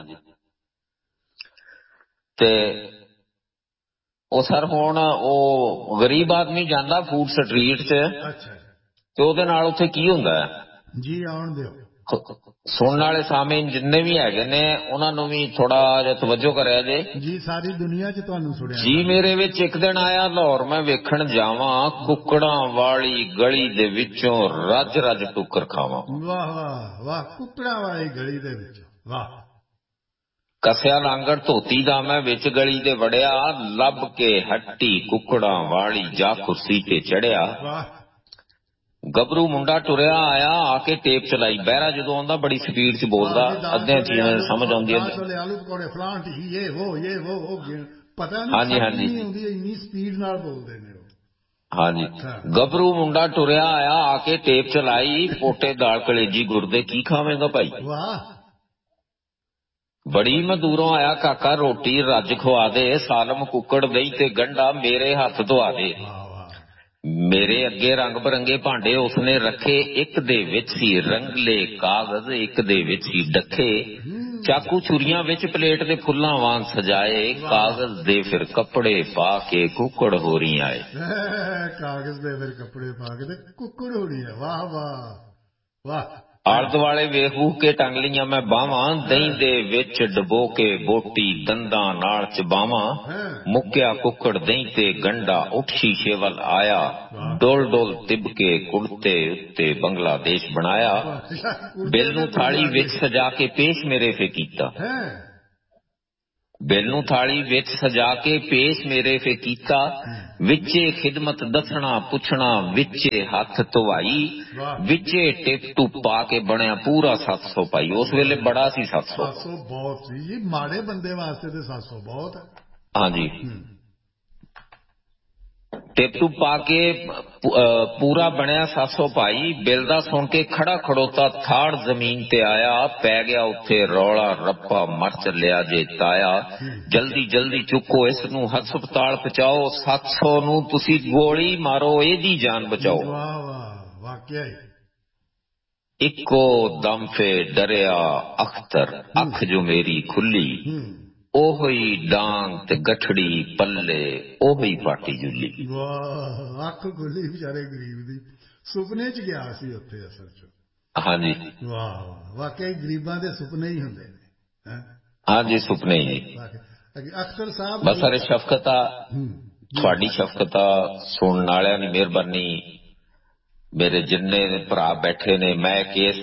ਤੇ ਉਹ ਸਰ ਹੁਣ ਉਹ ਗਰੀਬ ਆਦਮੀ ਜਾਂਦਾ ਫੂਡ ਸਟਰੀਟ 'ਚ, ਤੇ ਉਹਦੇ ਨਾਲ ਉੱਥੇ ਕੀ ਹੁੰਦਾ ਹੈ ਜੀ? ਆਉਣ ਦਿਓ। ਸੁਣਨ ਵਾਲੇ ਸਾਮੀਨ ਜਿੰਨੇ ਵੀ ਹੈਗੇ ਨੇ ਉਹਨਾਂ ਨੂੰ ਵੀ ਥੋੜਾ ਜਿਹਾ ਤਵੱਜੋ ਕਰਿਆ ਜੇ ਜੀ। ਸਾਰੀ ਦੁਨੀਆ 'ਚ ਤੁਹਾਨੂੰ ਸੁਣਿਆ ਜੀ। ਮੇਰੇ ਵਿੱਚ ਇੱਕ ਦਿਨ ਆਇਆ ਲਾਹੌਰ ਮੈਂ ਵੇਖਣ ਜਾਵਾਂ, ਕੁੱਕੜਾਂ ਵਾਲੀ ਗਲੀ ਦੇ ਵਿੱਚੋਂ ਰੱਜ ਰੱਜ ਟੁੱਕਰ ਖਾਵਾਂ। ਵਾਹ ਵਾਹ ਵਾਹ। ਕੁੱਕੜਾਂ ਵਾਲੀ ਗਲੀ ਦੇ ਵਿੱਚ, ਵਾਹ। ਕੱਸਿਆ ਲਾਂਗੜ ਧੋਤੀ ਦਾ ਮੈਂ ਵਿੱਚ ਗਲੀ ਦੇ ਵੜਿਆ, ਲੱਭ ਕੇ ਹੱਟੀ ਕੁੱਕੜਾਂ ਵਾਲੀ ਜਾ ਕੁਰਸੀ ਤੇ ਚੜਿਆ। ਗੱਭਰੂ ਮੁੰਡਾ ਟੁਰਿਆ ਆਇਆ, ਆ ਕੇ ਟੇਪ ਚਲਾਈ। ਬਹਿਰਾ ਜਦੋਂ ਆਉਂਦਾ ਬੜੀ ਸਪੀਡ 'ਚ ਬੋਲਦਾ, ਅੱਧਿਆਂ ਚੀਜ਼ਾਂ ਸਮਝ ਆਉਂਦੀਆਂ। ਆਲੂ ਪਕੌੜੇ ਫਲਾਣ ਇਹ ਵੋ ਇਹ ਵੋ ਪਤਾ ਨਹੀਂ ਨਹੀਂ ਆਉਂਦੀ, ਇੰਨੀ ਸਪੀਡ ਨਾਲ ਬੋਲਦੇ ਨੇ ਉਹ। ਹਾਂਜੀ। ਗੱਭਰੂ ਮੁੰਡਾ ਟੁਰਿਆ ਆਇਆ, ਆ ਕੇ ਟੇਪ ਚਲਾਈ। ਪੋਟੇ ਦਾਲ ਕਲੇਜੀ ਗੁਰਦੇ ਕੀ ਖਾਵੇਂਗਾ ਭਾਈ। ਵਾਹ। ਬੜੀ ਮੈਂ ਦੂਰੋਂ ਆਇਆ ਕਾਕਾ, ਰੋਟੀ ਰੱਜ ਖਵਾ ਦੇ। ਸਾਲਮ ਕੁੱਕੜ ਦਹੀਂ ਤੇ ਗੰਢਾ ਮੇਰੇ ਹੱਥ ਧਵਾ ਦੇ। ਮੇਰੇ ਅੱਗੇ ਰੰਗ ਬਰੰਗੇ ਭਾਂਡੇ ਉਸਨੇ ਰੱਖੇ, ਇੱਕ ਦੇ ਵਿੱਚ ਸੀ ਰੰਗਲੇ ਕਾਗਜ਼, ਇੱਕ ਦੇ ਵਿੱਚ ਸੀ ਡੱਖੇ। ਚਾਕੂ ਛੁਰੀਆਂ ਵਿੱਚ ਪਲੇਟ ਦੇ ਫੁੱਲਾਂ ਵਾਂਗ ਸਜਾਏ, ਕਾਗਜ਼ ਦੇ ਫਿਰ ਕੱਪੜੇ ਪਾ ਕੇ ਕੁੱਕੜ ਹੋਰੀ ਆਏ। ਕਾਗਜ਼ ਦੇ ਫਿਰ ਕੱਪੜੇ ਪਾ ਕੇ ਤੇ ਕੁੱਕੜ ਹੋਰੀ ਆਏ। ਵਾਹ ਵਾਹ ਵਾਹ। ਆਲੇ ਦੁਆਲੇ ਵੇਖ ਵੂਖ ਕੇ ਟੰਗ ਲਈਆਂ ਮੈਂ ਬਾਹਾਂ, ਦਹੀਂ ਦੇ ਵਿੱਚ ਡਬੋ ਕੇ ਬੋਟੀ ਦੰਦਾਂ ਨਾਲ ਚਬਾਵਾਂ। ਮੁੱਕਿਆ ਕੁੱਕੜ ਦਹੀਂ ਤੇ ਗੰਢਾ, ਉੱਠ ਸ਼ੀਸ਼ੇ ਵੱਲ ਆਇਆ, ਡੋਲ ਡੋਲ ਤਿਬ ਕੇ ਕੁੜਤੇ ਉੱਤੇ ਬੰਗਲਾਦੇਸ਼ ਬਣਾਇਆ। ਬਿੱਲ ਨੂੰ ਥਾਲੀ ਵਿੱਚ ਸਜਾ ਕੇ ਪੇਸ਼ ਮੇਰੇ ਫੇ ਕੀਤਾ, ਬਿੱਲ ਨੂੰ ਥਾਲੀ ਵਿੱਚ ਸਜਾ ਕੇ ਪੇਸ਼ ਮੇਰੇ ਫੇ ਕੀਤਾ। ਵਿੱਚੇ ਖਿਦਮਤ ਦੱਸਣਾ ਪੁੱਛਣਾ, ਵਿੱਚੇ ਹੱਥ ਧਵਾਈ, ਵਿੱਚੇ ਟਿਪ ਟੁਪ ਪਾ ਕੇ ਬਣਿਆ ਪੂਰਾ ਸੱਤ ਸੌ ਭਾਈ। ਉਸ ਵੇਲੇ ਬੜਾ ਸੀ ਸੱਤ ਸੌ। ਸੱਤ ਸੌ ਬਹੁਤ ਸੀ ਜੀ, ਮਾੜੇ ਬੰਦੇ ਵਾਸਤੇ ਤੇ ਸੱਤ ਸੌ ਬਹੁਤ ਹੈ। ਹਾਂਜੀ, ਟਿਪ ਟੁਪ ਪਾ ਕੇ ਪੂਰਾ ਬਣਿਆ ਸੱਤ ਸੌ ਭਾਈ। ਬਿੱਲ ਦਾ ਸੁਣ ਕੇ ਖੜਾ ਖੜੋਤਾ ਥਾੜ ਜ਼ਮੀਨ ਤੇ ਆਇਆ, ਪੈ ਗਿਆ ਉੱਥੇ ਰੌਲਾ ਰੱਪਾ, ਮਰ ਚੱਲਿਆ ਜੇ ਤਾਇਆ। ਜਲਦੀ ਜਲਦੀ ਚੁੱਕੋ ਇਸ ਨੂੰ ਹਸਪਤਾਲ ਪਹੁੰਚਾਓ, ਸੱਤ ਸੌ ਨੂੰ ਤੁਸੀਂ ਗੋਲੀ ਮਾਰੋ, ਇਹਦੀ ਜਾਨ ਬਚਾਓ। ਵਾਹ ਵਾਹ, ਵਾਕਿਆ ਹੀ। ਇੱਕੋ ਦਮ ਫੇ ਡਰਿਆ ਅਖਤਰ, ਅੱਖ ਜੋ ਮੇਰੀ ਖੁੱਲੀ, ਉਹੀ ਡਾਂਗ ਤੇ ਗਠੜੀ ਪੱਲੇ, ਉਹੀ ਪਾਟੀ ਜੁੱਲੀ। ਵਾਹ, ਅੱਖ ਖੁੱਲੀ ਵਿਚਾਰੇ ਗਰੀਬ ਦੀ, ਸੁਪਨੇ ਚ ਗਿਆ ਸੀ ਉੱਥੇ ਅਸਲ ਚ। ਹਾਂਜੀ, ਵਾਹ ਵਾਹ, ਵਾਕਿਆ ਗਰੀਬਾਂ ਦੇ ਸੁਪਨੇ ਹੀ ਹੁੰਦੇ ਨੇ। ਹਾਂਜੀ, ਸੁਪਨੇ ਹੀ। ਅਖਤਰ ਸਾਹਿਬ ਬਸ ਸਾਰੇ ਸ਼ਫਕਤ ਆ, ਤੁਹਾਡੀ ਸ਼ਫਕਤ ਆ, ਸੁਣਨ ਵਾਲਿਆਂ ਦੀ ਮਿਹਰਬਾਨੀ, ਮੇਰੇ ਜਿੰਨੇ ਭਰਾ ਬੈਠੇ ਨੇ। ਮੈਂ ਕੇਸ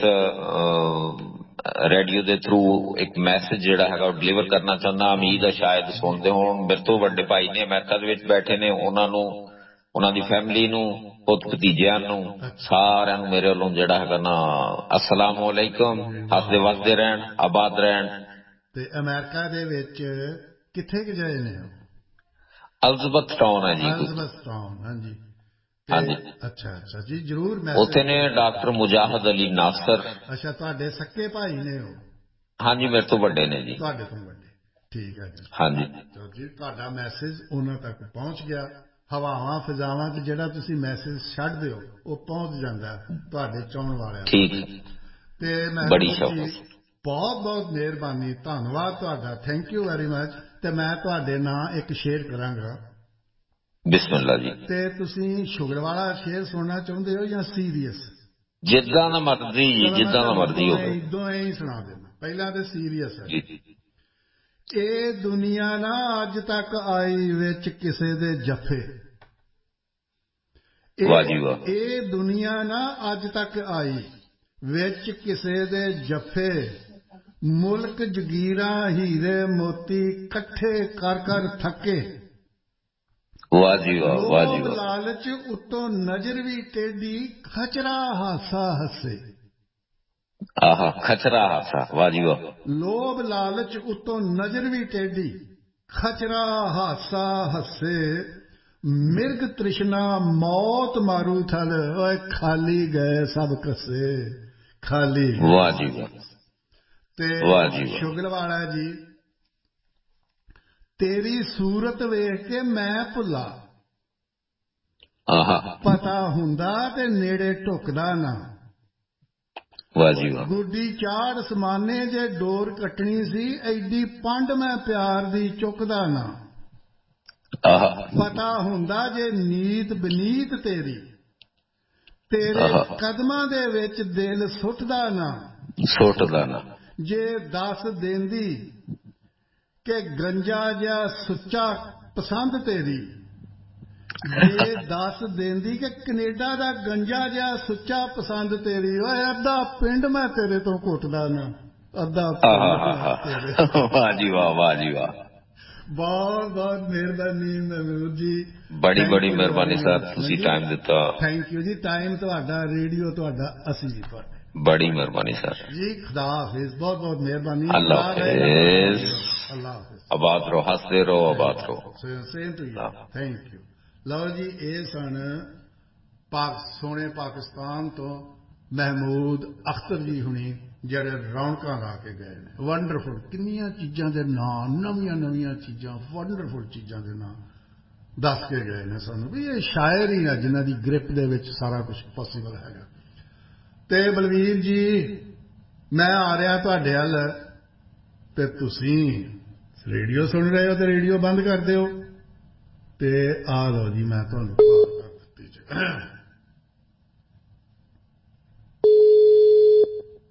ਰੇਡੀਓ ਦੇ ਥਰੂ ਇੱਕ ਮੈਸੇਜ ਜਿਹੜਾ ਹੈਗਾ ਉਹ ਡਿਲੀਵਰ ਕਰਨਾ ਚਾਹੁੰਦਾ। ਉਮੀਦ ਹੈ ਸ਼ਾਇਦ ਸੁਣਦੇ ਹੋਣ। ਮੇਰੇ ਤੋਂ ਵੱਡੇ ਭਾਈ ਨੇ ਅਮਰੀਕਾ ਦੇ ਵਿੱਚ ਬੈਠੇ ਨੇ, ਉਹਨਾਂ ਨੂੰ, ਉਹਨਾਂ ਦੀ ਫੈਮਿਲੀ ਨੂੰ, ਪੁੱਤ ਭਤੀਜਿਆਂ ਨੂੰ, ਸਾਰਿਆਂ ਨੂੰ ਮੇਰੇ ਵੱਲੋਂ ਜਿਹੜਾ ਹੈਗਾ ਨਾ ਅਸਲਾਮ ਅਲੈਕੁਮ। ਹੱਸਦੇ ਵਸਦੇ ਰਹਿਣ, ਆਬਾਦ ਰਹਿਣ। ਤੇ ਅਮਰੀਕਾ ਦੇ ਵਿੱਚ ਕਿੱਥੇ ਕਿ ਗਏ ਨੇ? ਐਲਿਜ਼abeth ਟਾਊਨ ਹੈ ਜੀ। ਐਲਿਜ਼abeth ਟਾਊਨ, ਹਾਂਜੀ ਹਾਂਜੀ। ਅੱਛਾ ਅੱਛਾ ਜੀ, ਜ਼ਰੂਰ। ਉੱਥੇ ਨੇ ਡਾਕਟਰ ਮੁਜਾਹਦ ਅਲੀ ਨਾਸਰ। ਅੱਛਾ, ਤੁਹਾਡੇ ਸਕੇ ਭਾਈ ਨੇ ਉਹ? ਹਾਂਜੀ, ਮੇਰੇ ਤੋਂ ਵੱਡੇ ਨੇ ਜੀ। ਤੁਹਾਡੇ ਤੋਂ ਵੱਡੇ, ਠੀਕ ਹੈ ਜੀ। ਹਾਂਜੀ ਜੀ, ਤੁਹਾਡਾ ਮੈਸੇਜ ਉਹਨਾਂ ਤੱਕ ਪਹੁੰਚ ਗਿਆ। ਹਵਾਵਾਂ ਫਿਜ਼ਾਵਾਂ 'ਚ ਜਿਹੜਾ ਤੁਸੀਂ ਮੈਸੇਜ ਛੱਡ ਦਿਓ ਉਹ ਪਹੁੰਚ ਜਾਂਦਾ ਤੁਹਾਡੇ ਚਾਹੁਣ ਵਾਲਿਆਂ ਤੱਕ। ਠੀਕ, ਤੇ ਬੜੀ ਮਹਿਬੂਬ ਜੀ, ਬਹੁਤ ਬਹੁਤ ਮਿਹਰਬਾਨੀ, ਧੰਨਵਾਦ ਤੁਹਾਡਾ, ਥੈਂਕ ਯੂ ਵੈਰੀ ਮਚ। ਤੇ ਮੈਂ ਤੁਹਾਡੇ ਨਾਂ ਇੱਕ ਸ਼ੇਅਰ ਕਰਾਂਗਾ। ਬਿਸਮਿਲ੍ਲਾ ਜੀ। ਤੇ ਤੁਸੀਂ ਸ਼ੁਗਰ ਵਾਲਾ ਸ਼ੇਅਰ ਸੁਣਨਾ ਚਾਹੁੰਦੇ ਹੋ ਜਾਂ ਸੀਰੀਅਸ? ਜਿੱਦਾਂ ਦਾ ਮਰਜ਼ੀ ਜੀ, ਜਿੱਦਾਂ ਦਾ ਮਰਜ਼ੀ ਹੋਵੇ। ਦੋਵੇਂ ਹੀ ਸੁਣਾ ਦੇਣਾ। ਪਹਿਲਾਂ ਤੇ ਸੀਰੀਅਸ ਹੈ। ਜੀ। ਇਹ ਦੁਨੀਆ ਨਾ ਅੱਜ ਤੱਕ ਆਈ ਵਿੱਚ ਕਿਸੇ ਦੇ ਜੱਫੇ। ਵਾਹ ਜੀ ਵਾਹ। ਇਹ ਦੁਨੀਆ ਨਾ ਅੱਜ ਤੱਕ ਆਈ ਵਿੱਚ ਕਿਸੇ ਦੇ ਜੱਫੇ, ਮੁਲਕ ਜਗੀਰਾਂ ਹੀਰੇ ਮੋਤੀ ਇਕੱਠੇ ਕਰ ਕਰ ਥੱਕੇ। ਵਾਹ ਜੀ ਵਾਹ, ਵਾਹ ਜੀ ਲੋਭ ਵਾਹ। ਲਾਲਚ ਉੱਤੋਂ ਨਜ਼ਰ ਵੀ ਟੇਢੀ, ਖਚਰਾ ਹਾਸਾ ਹੱਸੇ। ਆਹਾ, ਖਚਰਾ ਹਾਸਾ, ਵਾਹ ਜੀ ਵਾਹ। ਲੋਭ ਲਾਲਚ ਉੱਤੋਂ ਨਜ਼ਰ ਵੀ ਟੇਢੀ, ਖਚਰਾ ਹਾਸਾ ਹੱਸੇ। ਮਿਰਗ ਤ੍ਰਿਸ਼ਨਾ ਮੌਤ ਮਾਰੂ ਥਲ, ਓਏ ਖਾਲੀ ਗਏ ਸਭ ਕੱਸੇ, ਖਾਲੀ। ਵਾਹ ਜੀ ਵਾਹ। ਤੇ ਵਾਹ ਜੀ ਵਾਹ। ਸ਼ੁਗਲ ਵਾਲਾ ਜੀ, ਤੇਰੀ ਸੂਰਤ ਵੇਖ ਕੇ ਮੈਂ ਭੁੱਲਾ, ਆਹਾ, ਪਤਾ ਹੁੰਦਾ ਤੇ ਨੇੜੇ ਢੁਕਦਾ ਨਾ। ਵਾਹ ਜੀ ਵਾਹ। ਗੁੱਡੀ ਚਾੜ ਸਮਾਨੇ ਜੇ ਡੋਰ ਕੱਟਣੀ ਸੀ, ਐਡੀ ਪੰਡ ਮੈਂ ਪਿਆਰ ਦੀ ਚੁੱਕਦਾ ਨਾ। ਆਹਾ, ਪਤਾ ਹੁੰਦਾ ਜੇ ਨੀਤ ਬਨੀਤ ਤੇਰੀ, ਤੇਰੇ ਕਦਮਾਂ ਦੇ ਵਿੱਚ ਦਿਲ ਸੁੱਟਦਾ ਨਾ। ਸੁੱਟਦਾ ਨਾ। ਜੇ ਦੱਸ ਦੇਂਦੀ ਕਿ ਗੰਜਾ ਜਿਹਾ ਸੁੱਚਾ ਪਸੰਦ ਤੇਰੀ, ਜੇ ਦੱਸ ਦੇਂਦੀ ਕਿ ਕੈਨੇਡਾ ਦਾ ਗੰਜਾ ਜਿਹਾ ਸੁੱਚਾ ਪਸੰਦ ਤੇਰੀ, ਓਏ ਅੱਧਾ ਪਿੰਡ ਮੈਂ ਤੇਰੇ ਤੋਂ ਘੁੱਟਦਾ ਨਾ, ਅੱਧਾ ਪਿੰਡ। ਵਾਹ ਜੀ ਵਾਹ, ਵਾਹ ਜੀ ਵਾਹ। ਬਹੁਤ ਬਹੁਤ ਮਿਹਰਬਾਨੀ ਮਹਿਬੂਬ ਜੀ, ਬੜੀ ਬੜੀ ਮਿਹਰਬਾਨੀ ਸਰ, ਤੁਸੀਂ ਟਾਈਮ ਦਿੱਤਾ। ਥੈਂਕ ਯੂ ਜੀ। ਟਾਈਮ ਤੁਹਾਡਾ, ਰੇਡੀਓ ਤੁਹਾਡਾ, ਅਸੀਂ ਜੀ ਤੁਹਾਡੇ। ਬੜੀ ਮਿਹਰਬਾਨੀ ਸਰ ਜੀ। ਖੁਦਾ ਹਾਫਿਜ਼, ਬਹੁਤ ਬਹੁਤ ਮਿਹਰਬਾਨੀ। ਅੱਲਾਹ ਹਾਫਿਜ਼। ਅੱਲਾਹ ਹਾਫਿਜ਼। ਆਬਾਦ ਰਹੋ, ਹੱਸਦੇ ਰਹੋ, ਆਬਾਦ ਰਹੋ। Same to you, thank you. ਲਓ ਜੀ, ਇਹ ਸਨ ਪਾਕ ਸੋਹਣੇ ਪਾਕਿਸਤਾਨ ਤੋਂ ਮਹਿਮੂਦ ਅਖਤਰ ਜੀ ਹੁਣੀ, ਜਿਹੜੇ ਰੌਣਕਾਂ ਲਾ ਕੇ ਗਏ ਨੇ। ਵੰਡਰਫੁਲ, ਕਿੰਨੀਆਂ ਚੀਜ਼ਾਂ ਦੇ ਨਾਂ, ਨਵੀਆਂ ਨਵੀਆਂ ਚੀਜ਼ਾਂ, ਵੰਡਰਫੁਲ ਚੀਜ਼ਾਂ ਦੇ ਨਾਂ ਦੱਸ ਕੇ ਗਏ ਨੇ ਸਾਨੂੰ, ਵੀ ਇਹ ਸ਼ਾਇਰ ਹੀ ਆ ਜਿਨ੍ਹਾਂ ਦੀ ਗ੍ਰਿਪ ਦੇ ਵਿੱਚ ਸਾਰਾ ਕੁਝ ਪੋਸੀਬਲ ਹੈਗਾ। ਤੇ ਬਲਵੀਰ ਜੀ, ਮੈਂ ਆ ਰਿਹਾ ਤੁਹਾਡੇ ਵੱਲ, ਤੇ ਤੁਸੀਂ ਰੇਡੀਓ ਸੁਣ ਰਹੇ ਹੋ ਤੇ ਰੇਡੀਓ ਬੰਦ ਕਰ ਦਿਓ। ਤੇ ਆ ਲਓ ਜੀ, ਮੈਂ ਤੁਹਾਨੂੰ ਕਾਲ ਕਰ ਦਿੱਤੀ ਜੀ।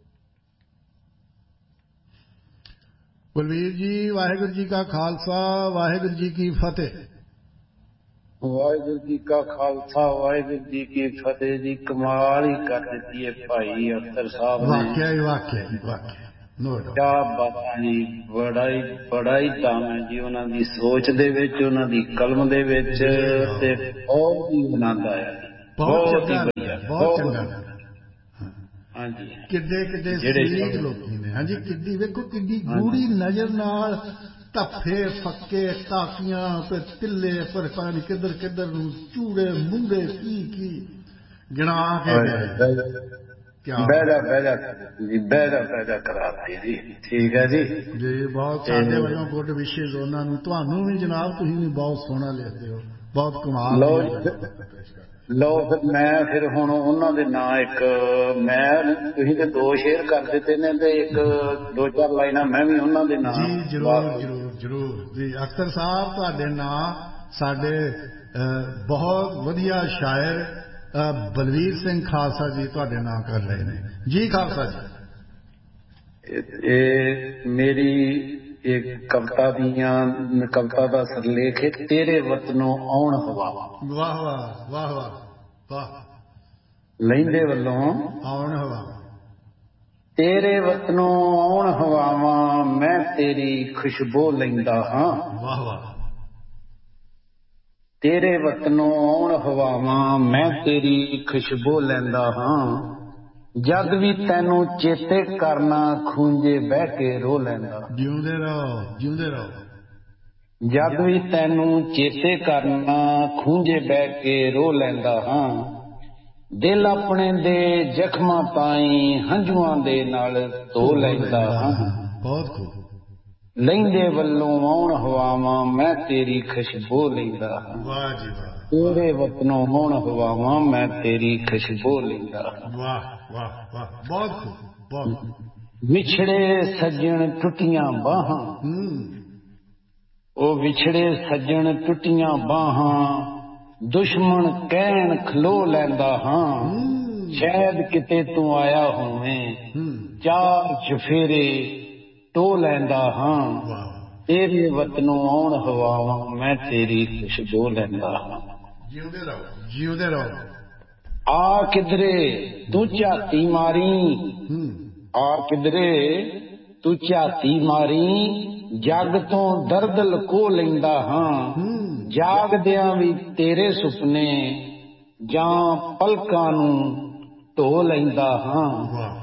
ਬਲਵੀਰ ਜੀ, ਵਾਹਿਗੁਰੂ ਜੀ ਕਾ ਖਾਲਸਾ, ਵਾਹਿਗੁਰੂ ਜੀ ਕੀ ਫਤਿਹ। ਵਾਹਿਗੁਰੂ ਜੀ ਕਾ ਖਾਲਸਾ, ਵਾਹਿਗੁਰੂ ਜੀ ਕੀ ਫਤਿਹ ਜੀ। ਕਮਾਲ ਹੀ ਕਰ ਦਿੱਤੀ ਹੈ ਭਾਈ ਅਖਤਰ ਸਾਹਿਬ ਨੇ। ਵਾਕਿਆ ਹੀ ਵਾਕਿਆ ਹੀ ਵਾਕਿਆ ਨੋ ਡਾਊਟ। ਕਿਆ ਬਾਤਾਂ ਜੀ, ਬੜਾ ਹੀ ਬੜਾ ਹੀ ਦਮ ਹੈ ਜੀ ਉਹਨਾਂ ਦੀ ਸੋਚ ਦੇ ਵਿੱਚ, ਉਹਨਾਂ ਦੀ ਕਲਮ ਦੇ ਵਿੱਚ, ਤੇ ਬਹੁਤ ਹੀ ਆਨੰਦ ਆਇਆ ਜੀ। ਬਹੁਤ ਹੀ ਵਧੀਆ, ਬਹੁਤ ਚੰਗਾ। ਹਾਂਜੀ, ਕਿੱਡੇ ਕਿੱਡੇ ਸਲੀਕ ਲੋਕੀ ਨੇ। ਹਾਂਜੀ, ਕਿੱਡੀ ਵੇਖੋ ਕਿੱਡੀ ਗੂੜੀ ਨਜ਼ਰ ਨਾਲ ਧੱਫੇ ਫੱਕੇ ਕਾਫੀਆਂ ਤੇ ਤਿੱਲੇ ਪਰ ਪਤਾ ਨਹੀਂ ਕਿੱਧਰ ਕਿੱਧਰ ਨੂੰ ਚੂੜੇ ਮੁੰਡੇ ਕੀ ਕੀ ਗਿਣਾ ਕੇ ਗਏ। ਬਹਿਰਾ ਬਹਿਰਾ ਜੀ, ਬਹਿਰਾ ਬਹਿਰਾ ਕਰਾਤੀ ਜੀ। ਠੀਕ ਹੈ ਜੀ ਜੀ, ਬਹੁਤ ਸਾਡੇ ਵੱਲੋਂ ਗੁੱਡ ਵਿਸ਼ੇਜ਼ ਉਹਨਾਂ ਨੂੰ, ਤੁਹਾਨੂੰ ਵੀ ਜਨਾਬ। ਤੁਸੀਂ ਵੀ ਬਹੁਤ ਸੋਹਣਾ ਲਿਖਦੇ ਹੋ, ਬਹੁਤ ਕਮਾਲ। ਲਓ ਫਿਰ ਮੈਂ ਫਿਰ ਹੁਣ ਉਹਨਾਂ ਦੇ ਨਾਂ ਇੱਕ ਮੈਂ, ਤੁਸੀਂ ਤੇ ਦੋ ਸ਼ੇਅਰ ਕਰ ਦਿੱਤੇ ਨੇ ਤੇ ਇੱਕ ਦੋ ਚਾਰ ਲਾਈਨਾਂ ਮੈਂ ਵੀ ਉਹਨਾਂ ਦੇ ਨਾਂ। ਜੀ ਜ਼ਰੂਰ ਜ਼ਰੂਰ ਜ਼ਰੂਰ ਜੀ। ਅਖਤਰ ਸਾਹਿਬ, ਤੁਹਾਡੇ ਨਾਂ ਸਾਡੇ ਬਹੁਤ ਵਧੀਆ ਸ਼ਾਇਰ ਬਲਵੀਰ ਸਿੰਘ ਖਾਲਸਾ ਜੀ ਤੁਹਾਡੇ ਨਾਂ ਕਰ ਰਹੇ ਨੇ ਜੀ। ਖਾਲਸਾ ਜੀ, ਇਹ ਮੇਰੀ ਇੱਕ ਕਵਿਤਾ ਦੀਆਂ ਕਵਿਤਾ ਦਾ ਸਿਰਲੇਖ ਹੈ, ਤੇਰੇ ਵਤਨੋਂ ਆਉਣ ਹਵਾ। ਵਾਹ ਵਾਹ ਵਾਹ ਵਾਹ ਵਾਹ। ਲਹਿੰਦੇ ਵੱਲੋਂ ਆਉਣ ਹਵਾ। ਤੇਰੇ ਵਤਨੋਂ ਆਉਣ ਹਵਾਵਾਂ, ਮੈਂ ਤੇਰੀ ਖੁਸ਼ਬੂ ਲੈਂਦਾ ਹਾਂ। ਵਾਹ ਵਾਹ। ਤੇਰੇ ਵਤਨੋਂ ਆਉਣ ਹਵਾਵਾਂ, ਮੈਂ ਤੇਰੀ ਖੁਸ਼ਬੂ ਲੈਂਦਾ ਹਾਂ। ਜਦ ਵੀ ਤੈਨੂੰ ਚੇਤੇ ਕਰਨਾ, ਖੂੰਜੇ ਬਹਿ ਕੇ ਰੋ ਲੈਂਦਾ। ਜਿਉਂਦੇ ਰਹੋ, ਜਿਉਂਦੇ ਰਹੋ। ਜਦ ਵੀ ਤੈਨੂੰ ਚੇਤੇ ਕਰਨਾ, ਖੂੰਜੇ ਬਹਿ ਕੇ ਰੋ ਲੈਂਦਾ ਹਾਂ। ਦਿਲ ਆਪਣੇ ਦੇ ਜ਼ਖਮਾਂ ਤਾਈਂ ਹੰਝੂਆਂ ਦੇ ਨਾਲ ਧੋ ਲੈਂਦਾ ਹਾਂ। ਬਹੁਤ ਖੂਬ। ਲਹਿੰਦੇ ਵੱਲੋਂ ਆਉਣ ਹਵਾਵਾਂ, ਮੈਂ ਤੇਰੀ ਖੁਸ਼ਬੂ ਲੈਂਦਾ ਹਾਂ। ਵਾਹ ਜੀ ਵਾਹ। ਤੇਰੇ ਵਤਨੋਂ ਆਉਣ ਹਵਾਵਾਂ, ਮੈਂ ਤੇਰੀ ਖੁਸ਼ਬੂ ਲੈਂਦਾ ਹਾਂ। ਵਾਹ ਵਾਹ ਵਾਹ, ਬਹੁਤ ਖੂਬ ਬਹੁਤ। ਵਿਛੜੇ ਸੱਜਣ ਟੁੱਟੀਆਂ ਬਾਹਾਂ, ਉਹ ਵਿਛੜੇ ਸੱਜਣ ਟੁੱਟੀਆਂ ਬਾਹਾਂ, ਦੁਸ਼ਮਣ ਕਹਿਣ ਖਲੋ ਲੈਂਦਾ ਹਾਂ। ਸ਼ਾਇਦ ਕਿਤੇ ਤੂੰ ਆਇਆ ਹੋਵੇਂ, ਚਾਰ ਚਫੇਰੇ ਟੋ ਲੈਂਦਾ ਹਾਂ। ਤੇਰੇ ਵਤਨੋਂ ਆਉਣ ਹਵਾਵਾਂ, ਮੈਂ ਤੇਰੀ ਖੁਸ਼ਬੂ ਲੈਂਦਾ ਹਾਂ। ਜਿਉਂਦੇ ਰਹੋ, ਜਿਉਂਦੇ ਰਹੋ। ਆ ਕਿਧਰੇ ਤੂੰ ਝਾਤੀ ਮਾਰੀ, ਆ ਕਿਧਰੇ ਤੂੰ ਝਾਤੀ ਮਾਰੀ, ਜੱਗ ਤੋਂ ਦਰਦ ਲੁਕੋ ਲੈਂਦਾ ਹਾਂ। ਜਾਗਦਿਆਂ ਵੀ ਤੇਰੇ ਸੁਪਨੇ, ਜਾਂ ਪਲਕਾਂ ਨੂੰ ਢੋ ਲੈਂਦਾ ਹਾਂ।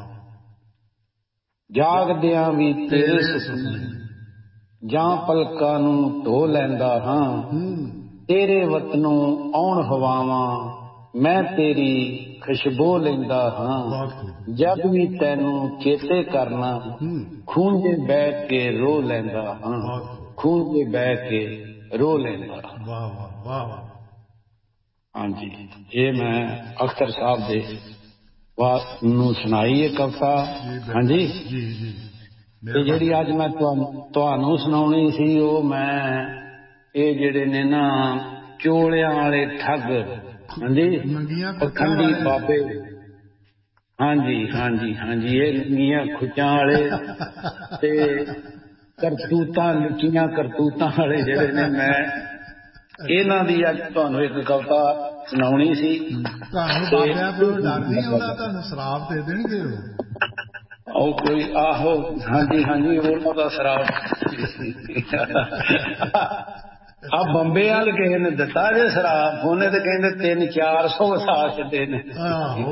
ਜਾਗਦਿਆਂ ਵੀ ਤੇਰੇ ਸੁਪਨੇ, ਜਾਂ ਪਲਕਾਂ ਨੂੰ ਢੋ ਲੈਂਦਾ ਹਾਂ। ਤੇਰੇ ਵਤਨੋਂ ਆਉਣ ਹਵਾਵਾਂ, ਮੈਂ ਤੇਰੀ ਖੁਸ਼ਬੂ ਲੈਂਦਾ ਹਾਂ। ਜਦ ਵੀ ਤੈਨੂੰ ਚੇਤੇ ਕਰਨਾ, ਖੂੰਜੇ ਬਹਿ ਕੇ ਰੋ ਲੈਂਦਾ ਹਾਂ। ਖੂੰਜੇ ਬਹਿ ਕੇ ਰੋ ਲੈਂਦਾ। ਵਾਹ ਵਾਹ ਵਾਹ। ਹਾਂਜੀ, ਇਹ ਮੈਂ ਅਖਤਰ ਸਾਹਿਬ ਦੇ ਵਾਸ ਨੂੰ ਸੁਣਾਈ ਹੈ ਕਵਿਤਾ। ਹਾਂਜੀ ਜੀ ਜੀ। ਤੇ ਜਿਹੜੀ ਅੱਜ ਮੈਂ ਤੁਹਾਨੂੰ ਤੁਹਾਨੂੰ ਸੁਣਾਉਣੀ ਸੀ, ਉਹ ਮੈਂ ਇਹ ਜਿਹੜੇ ਨੇ ਨਾ ਚੋਲਿਆਂ ਵਾਲੇ ਠੱਗ, ਹਾਂਜੀ, ਪਖੰਡੀ ਬਾਬੇ, ਹਾਂਜੀ ਹਾਂਜੀ ਹਾਂਜੀ, ਇਹ ਨੰਗੀਆਂ ਖੁੱਚਾਂ ਵਾਲੇ ਤੇ ਕਰਤੂਤਾਂ, ਲੁੱਚੀਆਂ ਕਰਤੂਤਾਂ ਵਾਲੇ ਜਿਹੜੇ ਨੇ, ਮੈਂ ਇਹਨਾਂ ਦੀ ਅੱਜ ਤੁਹਾਨੂੰ ਇੱਕ ਕਵਿਤਾ ਸੁਣਾਉਣੀ ਸੀ। ਤੁਹਾਨੂੰ ਬਾਬਿਆਂ ਕੋਲੋਂ ਡਰ ਨਹੀਂ ਆਉਂਦਾ? ਤੁਹਾਨੂੰ ਸ਼ਰਾਬ ਦੇ ਦੇਣਗੇ ਉਹ। ਉਹ ਕੋਈ ਆਹੋ, ਹਾਂਜੀ ਹਾਂਜੀ, ਉਹਨਾਂ ਦਾ ਸ਼ਰਾਬ ਆ ਬੰਬੇ ਵਾਲ ਕਿਸੇ ਨੇ ਦਿੱਤਾ ਜੇ ਸ਼ਰਾਬ, ਉਹਨੇ ਤੇ ਕਹਿੰਦੇ ਤਿੰਨ ਚਾਰ ਸੌ ਵਸਾ ਛੱਡੇ ਨੇ। ਆਹੋ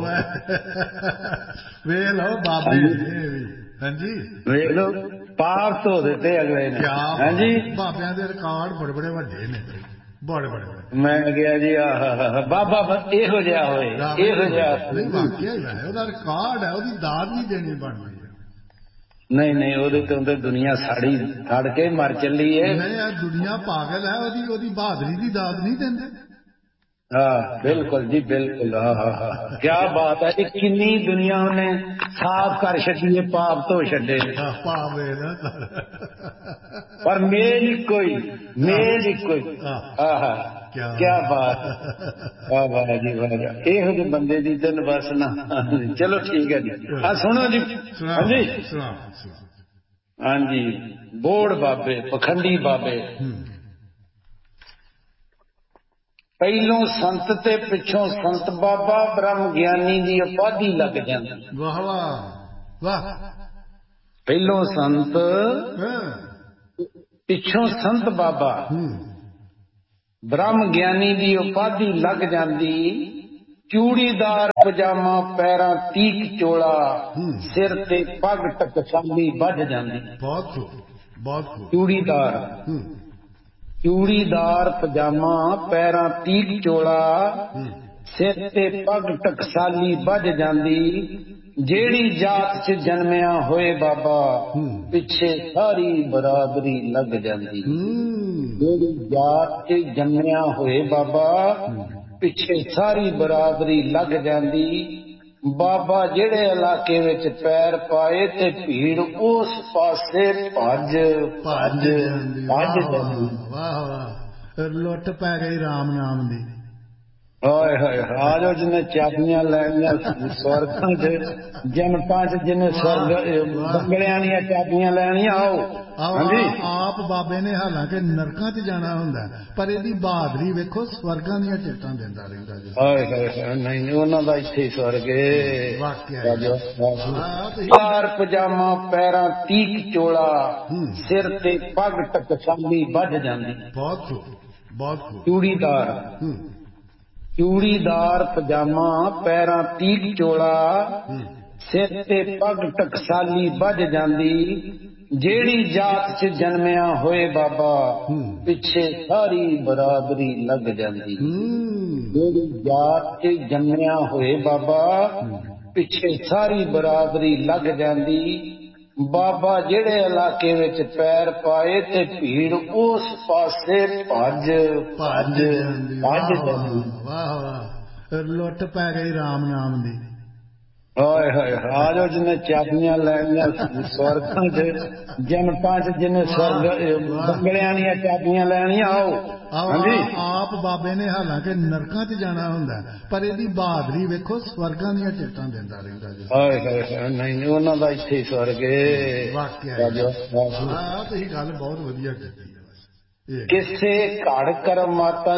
ਵੇਖ ਲਓ ਬਾਬੇ ਨੇ ਵੀ। ਹਾਂਜੀ ਵੇਖ ਲਓ, ਪਾਪ ਧੋ ਦਿੱਤੇ ਅਗਲੇ ਨੇ। ਹਾਂਜੀ, ਬਾਬਿਆਂ ਦੇ ਰਿਕਾਰਡ ਬੜੇ ਬੜੇ ਵੱਡੇ ਨੇ, ਬੜੇ ਬੜੇ। ਮੈਂ ਕਿਹਾ ਜੀ ਆਹ ਬਾਬਾ ਇਹੋ ਜਿਹਾ ਹੋਏ, ਇਹੋ ਜਿਹਾ। ਨਹੀਂ ਵਾਕਿਆ ਹੀ ਹੈ, ਉਹਦਾ ਰਿਕਾਰਡ ਹੈ, ਉਹਦੀ ਦਾਦ ਵੀ ਦੇਣੀ ਬਣਦੀ ਹੈ। ਨਹੀਂ ਨਹੀਂ, ਉਹਦੇ ਤੋਂ ਤਾਂ ਦੁਨੀਆ ਸਾੜੀ ਸੜ ਕੇ ਮਰ ਚੱਲੀ ਹੈ। ਨਹੀਂ, ਇਹ ਦੁਨੀਆ ਪਾਗਲ ਹੈ, ਉਹਦੀ ਉਹਦੀ ਬਹਾਦਰੀ ਦੀ ਦਾਦ ਨਹੀਂ ਦਿੰਦੇ। ਹਾਂ ਬਿਲਕੁਲ ਜੀ ਬਿਲਕੁਲ। ਹਾਂ ਹਾਂ ਹਾਂ, ਕਿਆ ਬਾਤ ਹੈ ਜੀ। ਕਿੰਨੀ ਦੁਨੀਆ ਉਹਨੇ ਸਾਫ਼ ਕਰ ਛੱਡੀ ਹੈ, ਪਾਪ ਧੋ ਛੱਡੇ ਨੇ। ਪਾਪ ਨਾ, ਪਰ ਮੇਲ ਇੱਕੋ ਹੀ, ਮੇਲ ਇੱਕੋ ਹੀ। ਆਹ ਕਿਆ ਬਾਤ, ਵਾਹ ਵਾਹ ਜੀ ਵਾਹ। ਇਹੋ ਜਿਹੇ ਬੰਦੇ ਦੀ ਦਿਨ ਬਸ ਨਾ। ਚਲੋ ਠੀਕ ਹੈ ਜੀ, ਆ ਸੁਣੋ ਜੀ। ਹਾਂਜੀ, ਹਾਂਜੀ ਬੋੜ ਬਾਬੇ ਪਖੰਡੀ ਬਾਬੇ ਪਹਿਲੋਂ ਸੰਤ ਤੇ ਪਿੱਛੋਂ ਸੰਤ ਬਾਬਾ ਬ੍ਰਹਮ ਗਿਆਨੀ ਦੀ ਉਪਾਧੀ ਲੱਗ ਜਾਂਦੀ। ਵਾਹ ਵਾਹ ਵਾਹ। ਪਹਿਲੋਂ ਸੰਤ ਪਿੱਛੋਂ ਸੰਤ ਬਾਬਾ ਬ੍ਰਹਮ ਗਿਆਨੀ ਦੀ ਉਪਾਧੀ ਲੱਗ ਜਾਂਦੀ। ਚੂੜੀਦਾਰ ਪਜਾਮਾ ਪੈਰਾਂ ਤੀਕ ਚੋਲਾ ਸਿਰ ਤੇ ਪੱਗ ਟਕਸਾਲੀ ਵੱਜ ਜਾਂਦੀ। ਬਹੁਤ ਖੂਬ ਬਹੁਤ ਖੂਬ। ਚੂੜੀਦਾਰ ਚੂੜੀਦਾਰ ਪਜਾਮਾ ਪੈਰਾਂ ਤੀਕ ਚੋਲਾ ਸਿਰ ਤੇ ਪੱਗ ਟਕਸਾਲੀ ਵੱਜ ਜਾਂਦੀ। ਜਿਹੜੀ ਜਾਤ ਚ ਜਨਮਿਆ ਹੋਏ ਬਾਬਾ ਪਿੱਛੇ ਸਾਰੀ ਬਰਾਦਰੀ ਲੱਗ ਜਾਂਦੀ। ਜਿਹੜੀ ਜਾਤ ਚ ਜਨਮਿਆ ਹੋਏ ਬਾਬਾ ਪਿੱਛੇ ਸਾਰੀ ਬਰਾਦਰੀ ਲੱਗ ਜਾਂਦੀ। ਬਾਬਾ ਜਿਹੜੇ ਇਲਾਕੇ ਵਿੱਚ ਪੈਰ ਪਾਏ ਤੇ ਭੀੜ ਉਸ ਪਾਸੇ ਭੱਜ ਭੱਜ ਭੱਜ ਜਾਂਦੀ। ਵਾਹ ਵਾਹ। ਲੁੱਟ ਪੈ ਗਈ ਰਾਮ ਨਾਮ ਦੀ। ਹਾਏ ਹਾਏ ਆ ਜਾਓ ਜਿਹਨੇ ਚਾਬੀਆਂ ਲੈਣੀਆਂ ਸਵਰਗਾਂ ਚ ਜਨਤਾਂ ਚ ਜਿਹਨੇ ਸਵਰਗ ਬੰਗਲਿਆਂ ਦੀਆਂ ਚਾਬੀਆਂ ਲੈਣੀਆਂ ਆਓ। ਹਾਂਜੀ ਆਪ ਬਾਬੇ ਨੇ ਹਾਲਾਂਕਿ ਨਰਕਾਂ ਚ ਜਾਣਾ ਹੁੰਦਾ ਪਰ ਇਹਦੀ ਬਹਾਦਰੀ ਵੇਖੋ ਸਵਰਗਾਂ ਦੀਆਂ ਟਿਕਟਾਂ ਦਿੰਦਾ ਰਹਿੰਦਾ ਜੀ। ਹਾਏ ਹਾਏ ਨਹੀਂ ਨਹੀਂ ਉਹਨਾਂ ਦਾ ਇੱਥੇ ਸਵਰਗ ਏ। ਵਾਕਿਆ ਪਜਾਮਾ ਪੈਰਾਂ ਤੀਕ ਚੋਲਾ ਸਿਰ ਤੇ ਪੱਗ ਟਕਸਾਲੀ ਵੱਜ ਜਾਂਦੀ। ਬਹੁਤ ਖੂਬ ਬਹੁਤ ਖੂਬ। ਚੂੜੀਦਾਰ ਚੂੜੀਦਾਰ ਪਜਾਮਾ ਪੈਰਾਂ ਤੀਕ ਚੋਲਾ ਸਿਰ ਤੇ ਪੱਗ ਟਕਸਾਲੀ ਵੱਜ ਜਾਂਦੀ। ਜਿਹੜੀ ਜਾਤ ਚ ਜਨਮਿਆ ਹੋਏ ਬਾਬਾ ਪਿੱਛੇ ਸਾਰੀ ਬਰਾਦਰੀ ਲੱਗ ਜਾਂਦੀ। ਜਿਹੜੀ ਜਾਤ ਚ ਜਨਮਿਆ ਹੋਏ ਬਾਬਾ ਪਿੱਛੇ ਸਾਰੀ ਬਰਾਦਰੀ ਲੱਗ ਜਾਂਦੀ। ਬਾਬਾ ਜਿਹੜੇ ਇਲਾਕੇ ਵਿੱਚ ਪੈਰ ਪਾਏ ਤੇ ਭੀੜ ਉਸ ਪਾਸੇ ਭੱਜ ਭੱਜ ਭੱਜ ਜਾਂਦੀ। ਵਾਹ ਵਾਹ। ਲੁੱਟ ਪੈ ਗਈ ਰਾਮ ਨਾਮ ਦੀ। ਹਾਏ ਹਾਏ ਆ ਜਾਓ ਜਿਹਨੇ ਚਾਬੀਆਂ ਲੈਣੀਆਂ ਸਵਰਗਾਂ ਚ ਜਨਤਾਂ ਚ ਜਿਹਨੇ ਸਵਰਗ ਬੰਗਲਿਆਂ ਦੀਆਂ ਚਾਬੀਆਂ ਲੈਣੀਆਂ ਆਓ। ਹਾਂਜੀ ਆਪ ਬਾਬੇ ਨੇ ਹਾਲਾਂਕਿ ਨਰਕਾਂ ਚ ਜਾਣਾ ਹੁੰਦਾ ਪਰ ਇਹਦੀ ਬਹਾਦਰੀ ਵੇਖੋ ਸਵਰਗਾਂ ਦੀਆਂ ਟਿਕਟਾਂ ਦਿੰਦਾ ਰਹਿੰਦਾ ਜੀ। ਹਾਏ ਹਾਏ ਨਹੀਂ ਨਹੀਂ ਉਹਨਾਂ ਦਾ ਇੱਥੇ ਸਵਰਗ ਏ। ਵਾਕਿਆ ਤੁਸੀਂ ਗੱਲ ਬਹੁਤ ਵਧੀਆ ਕੀਤੀ। ਕਿਸੇ ਘੜ ਕਰਮ ਮਾਤਾ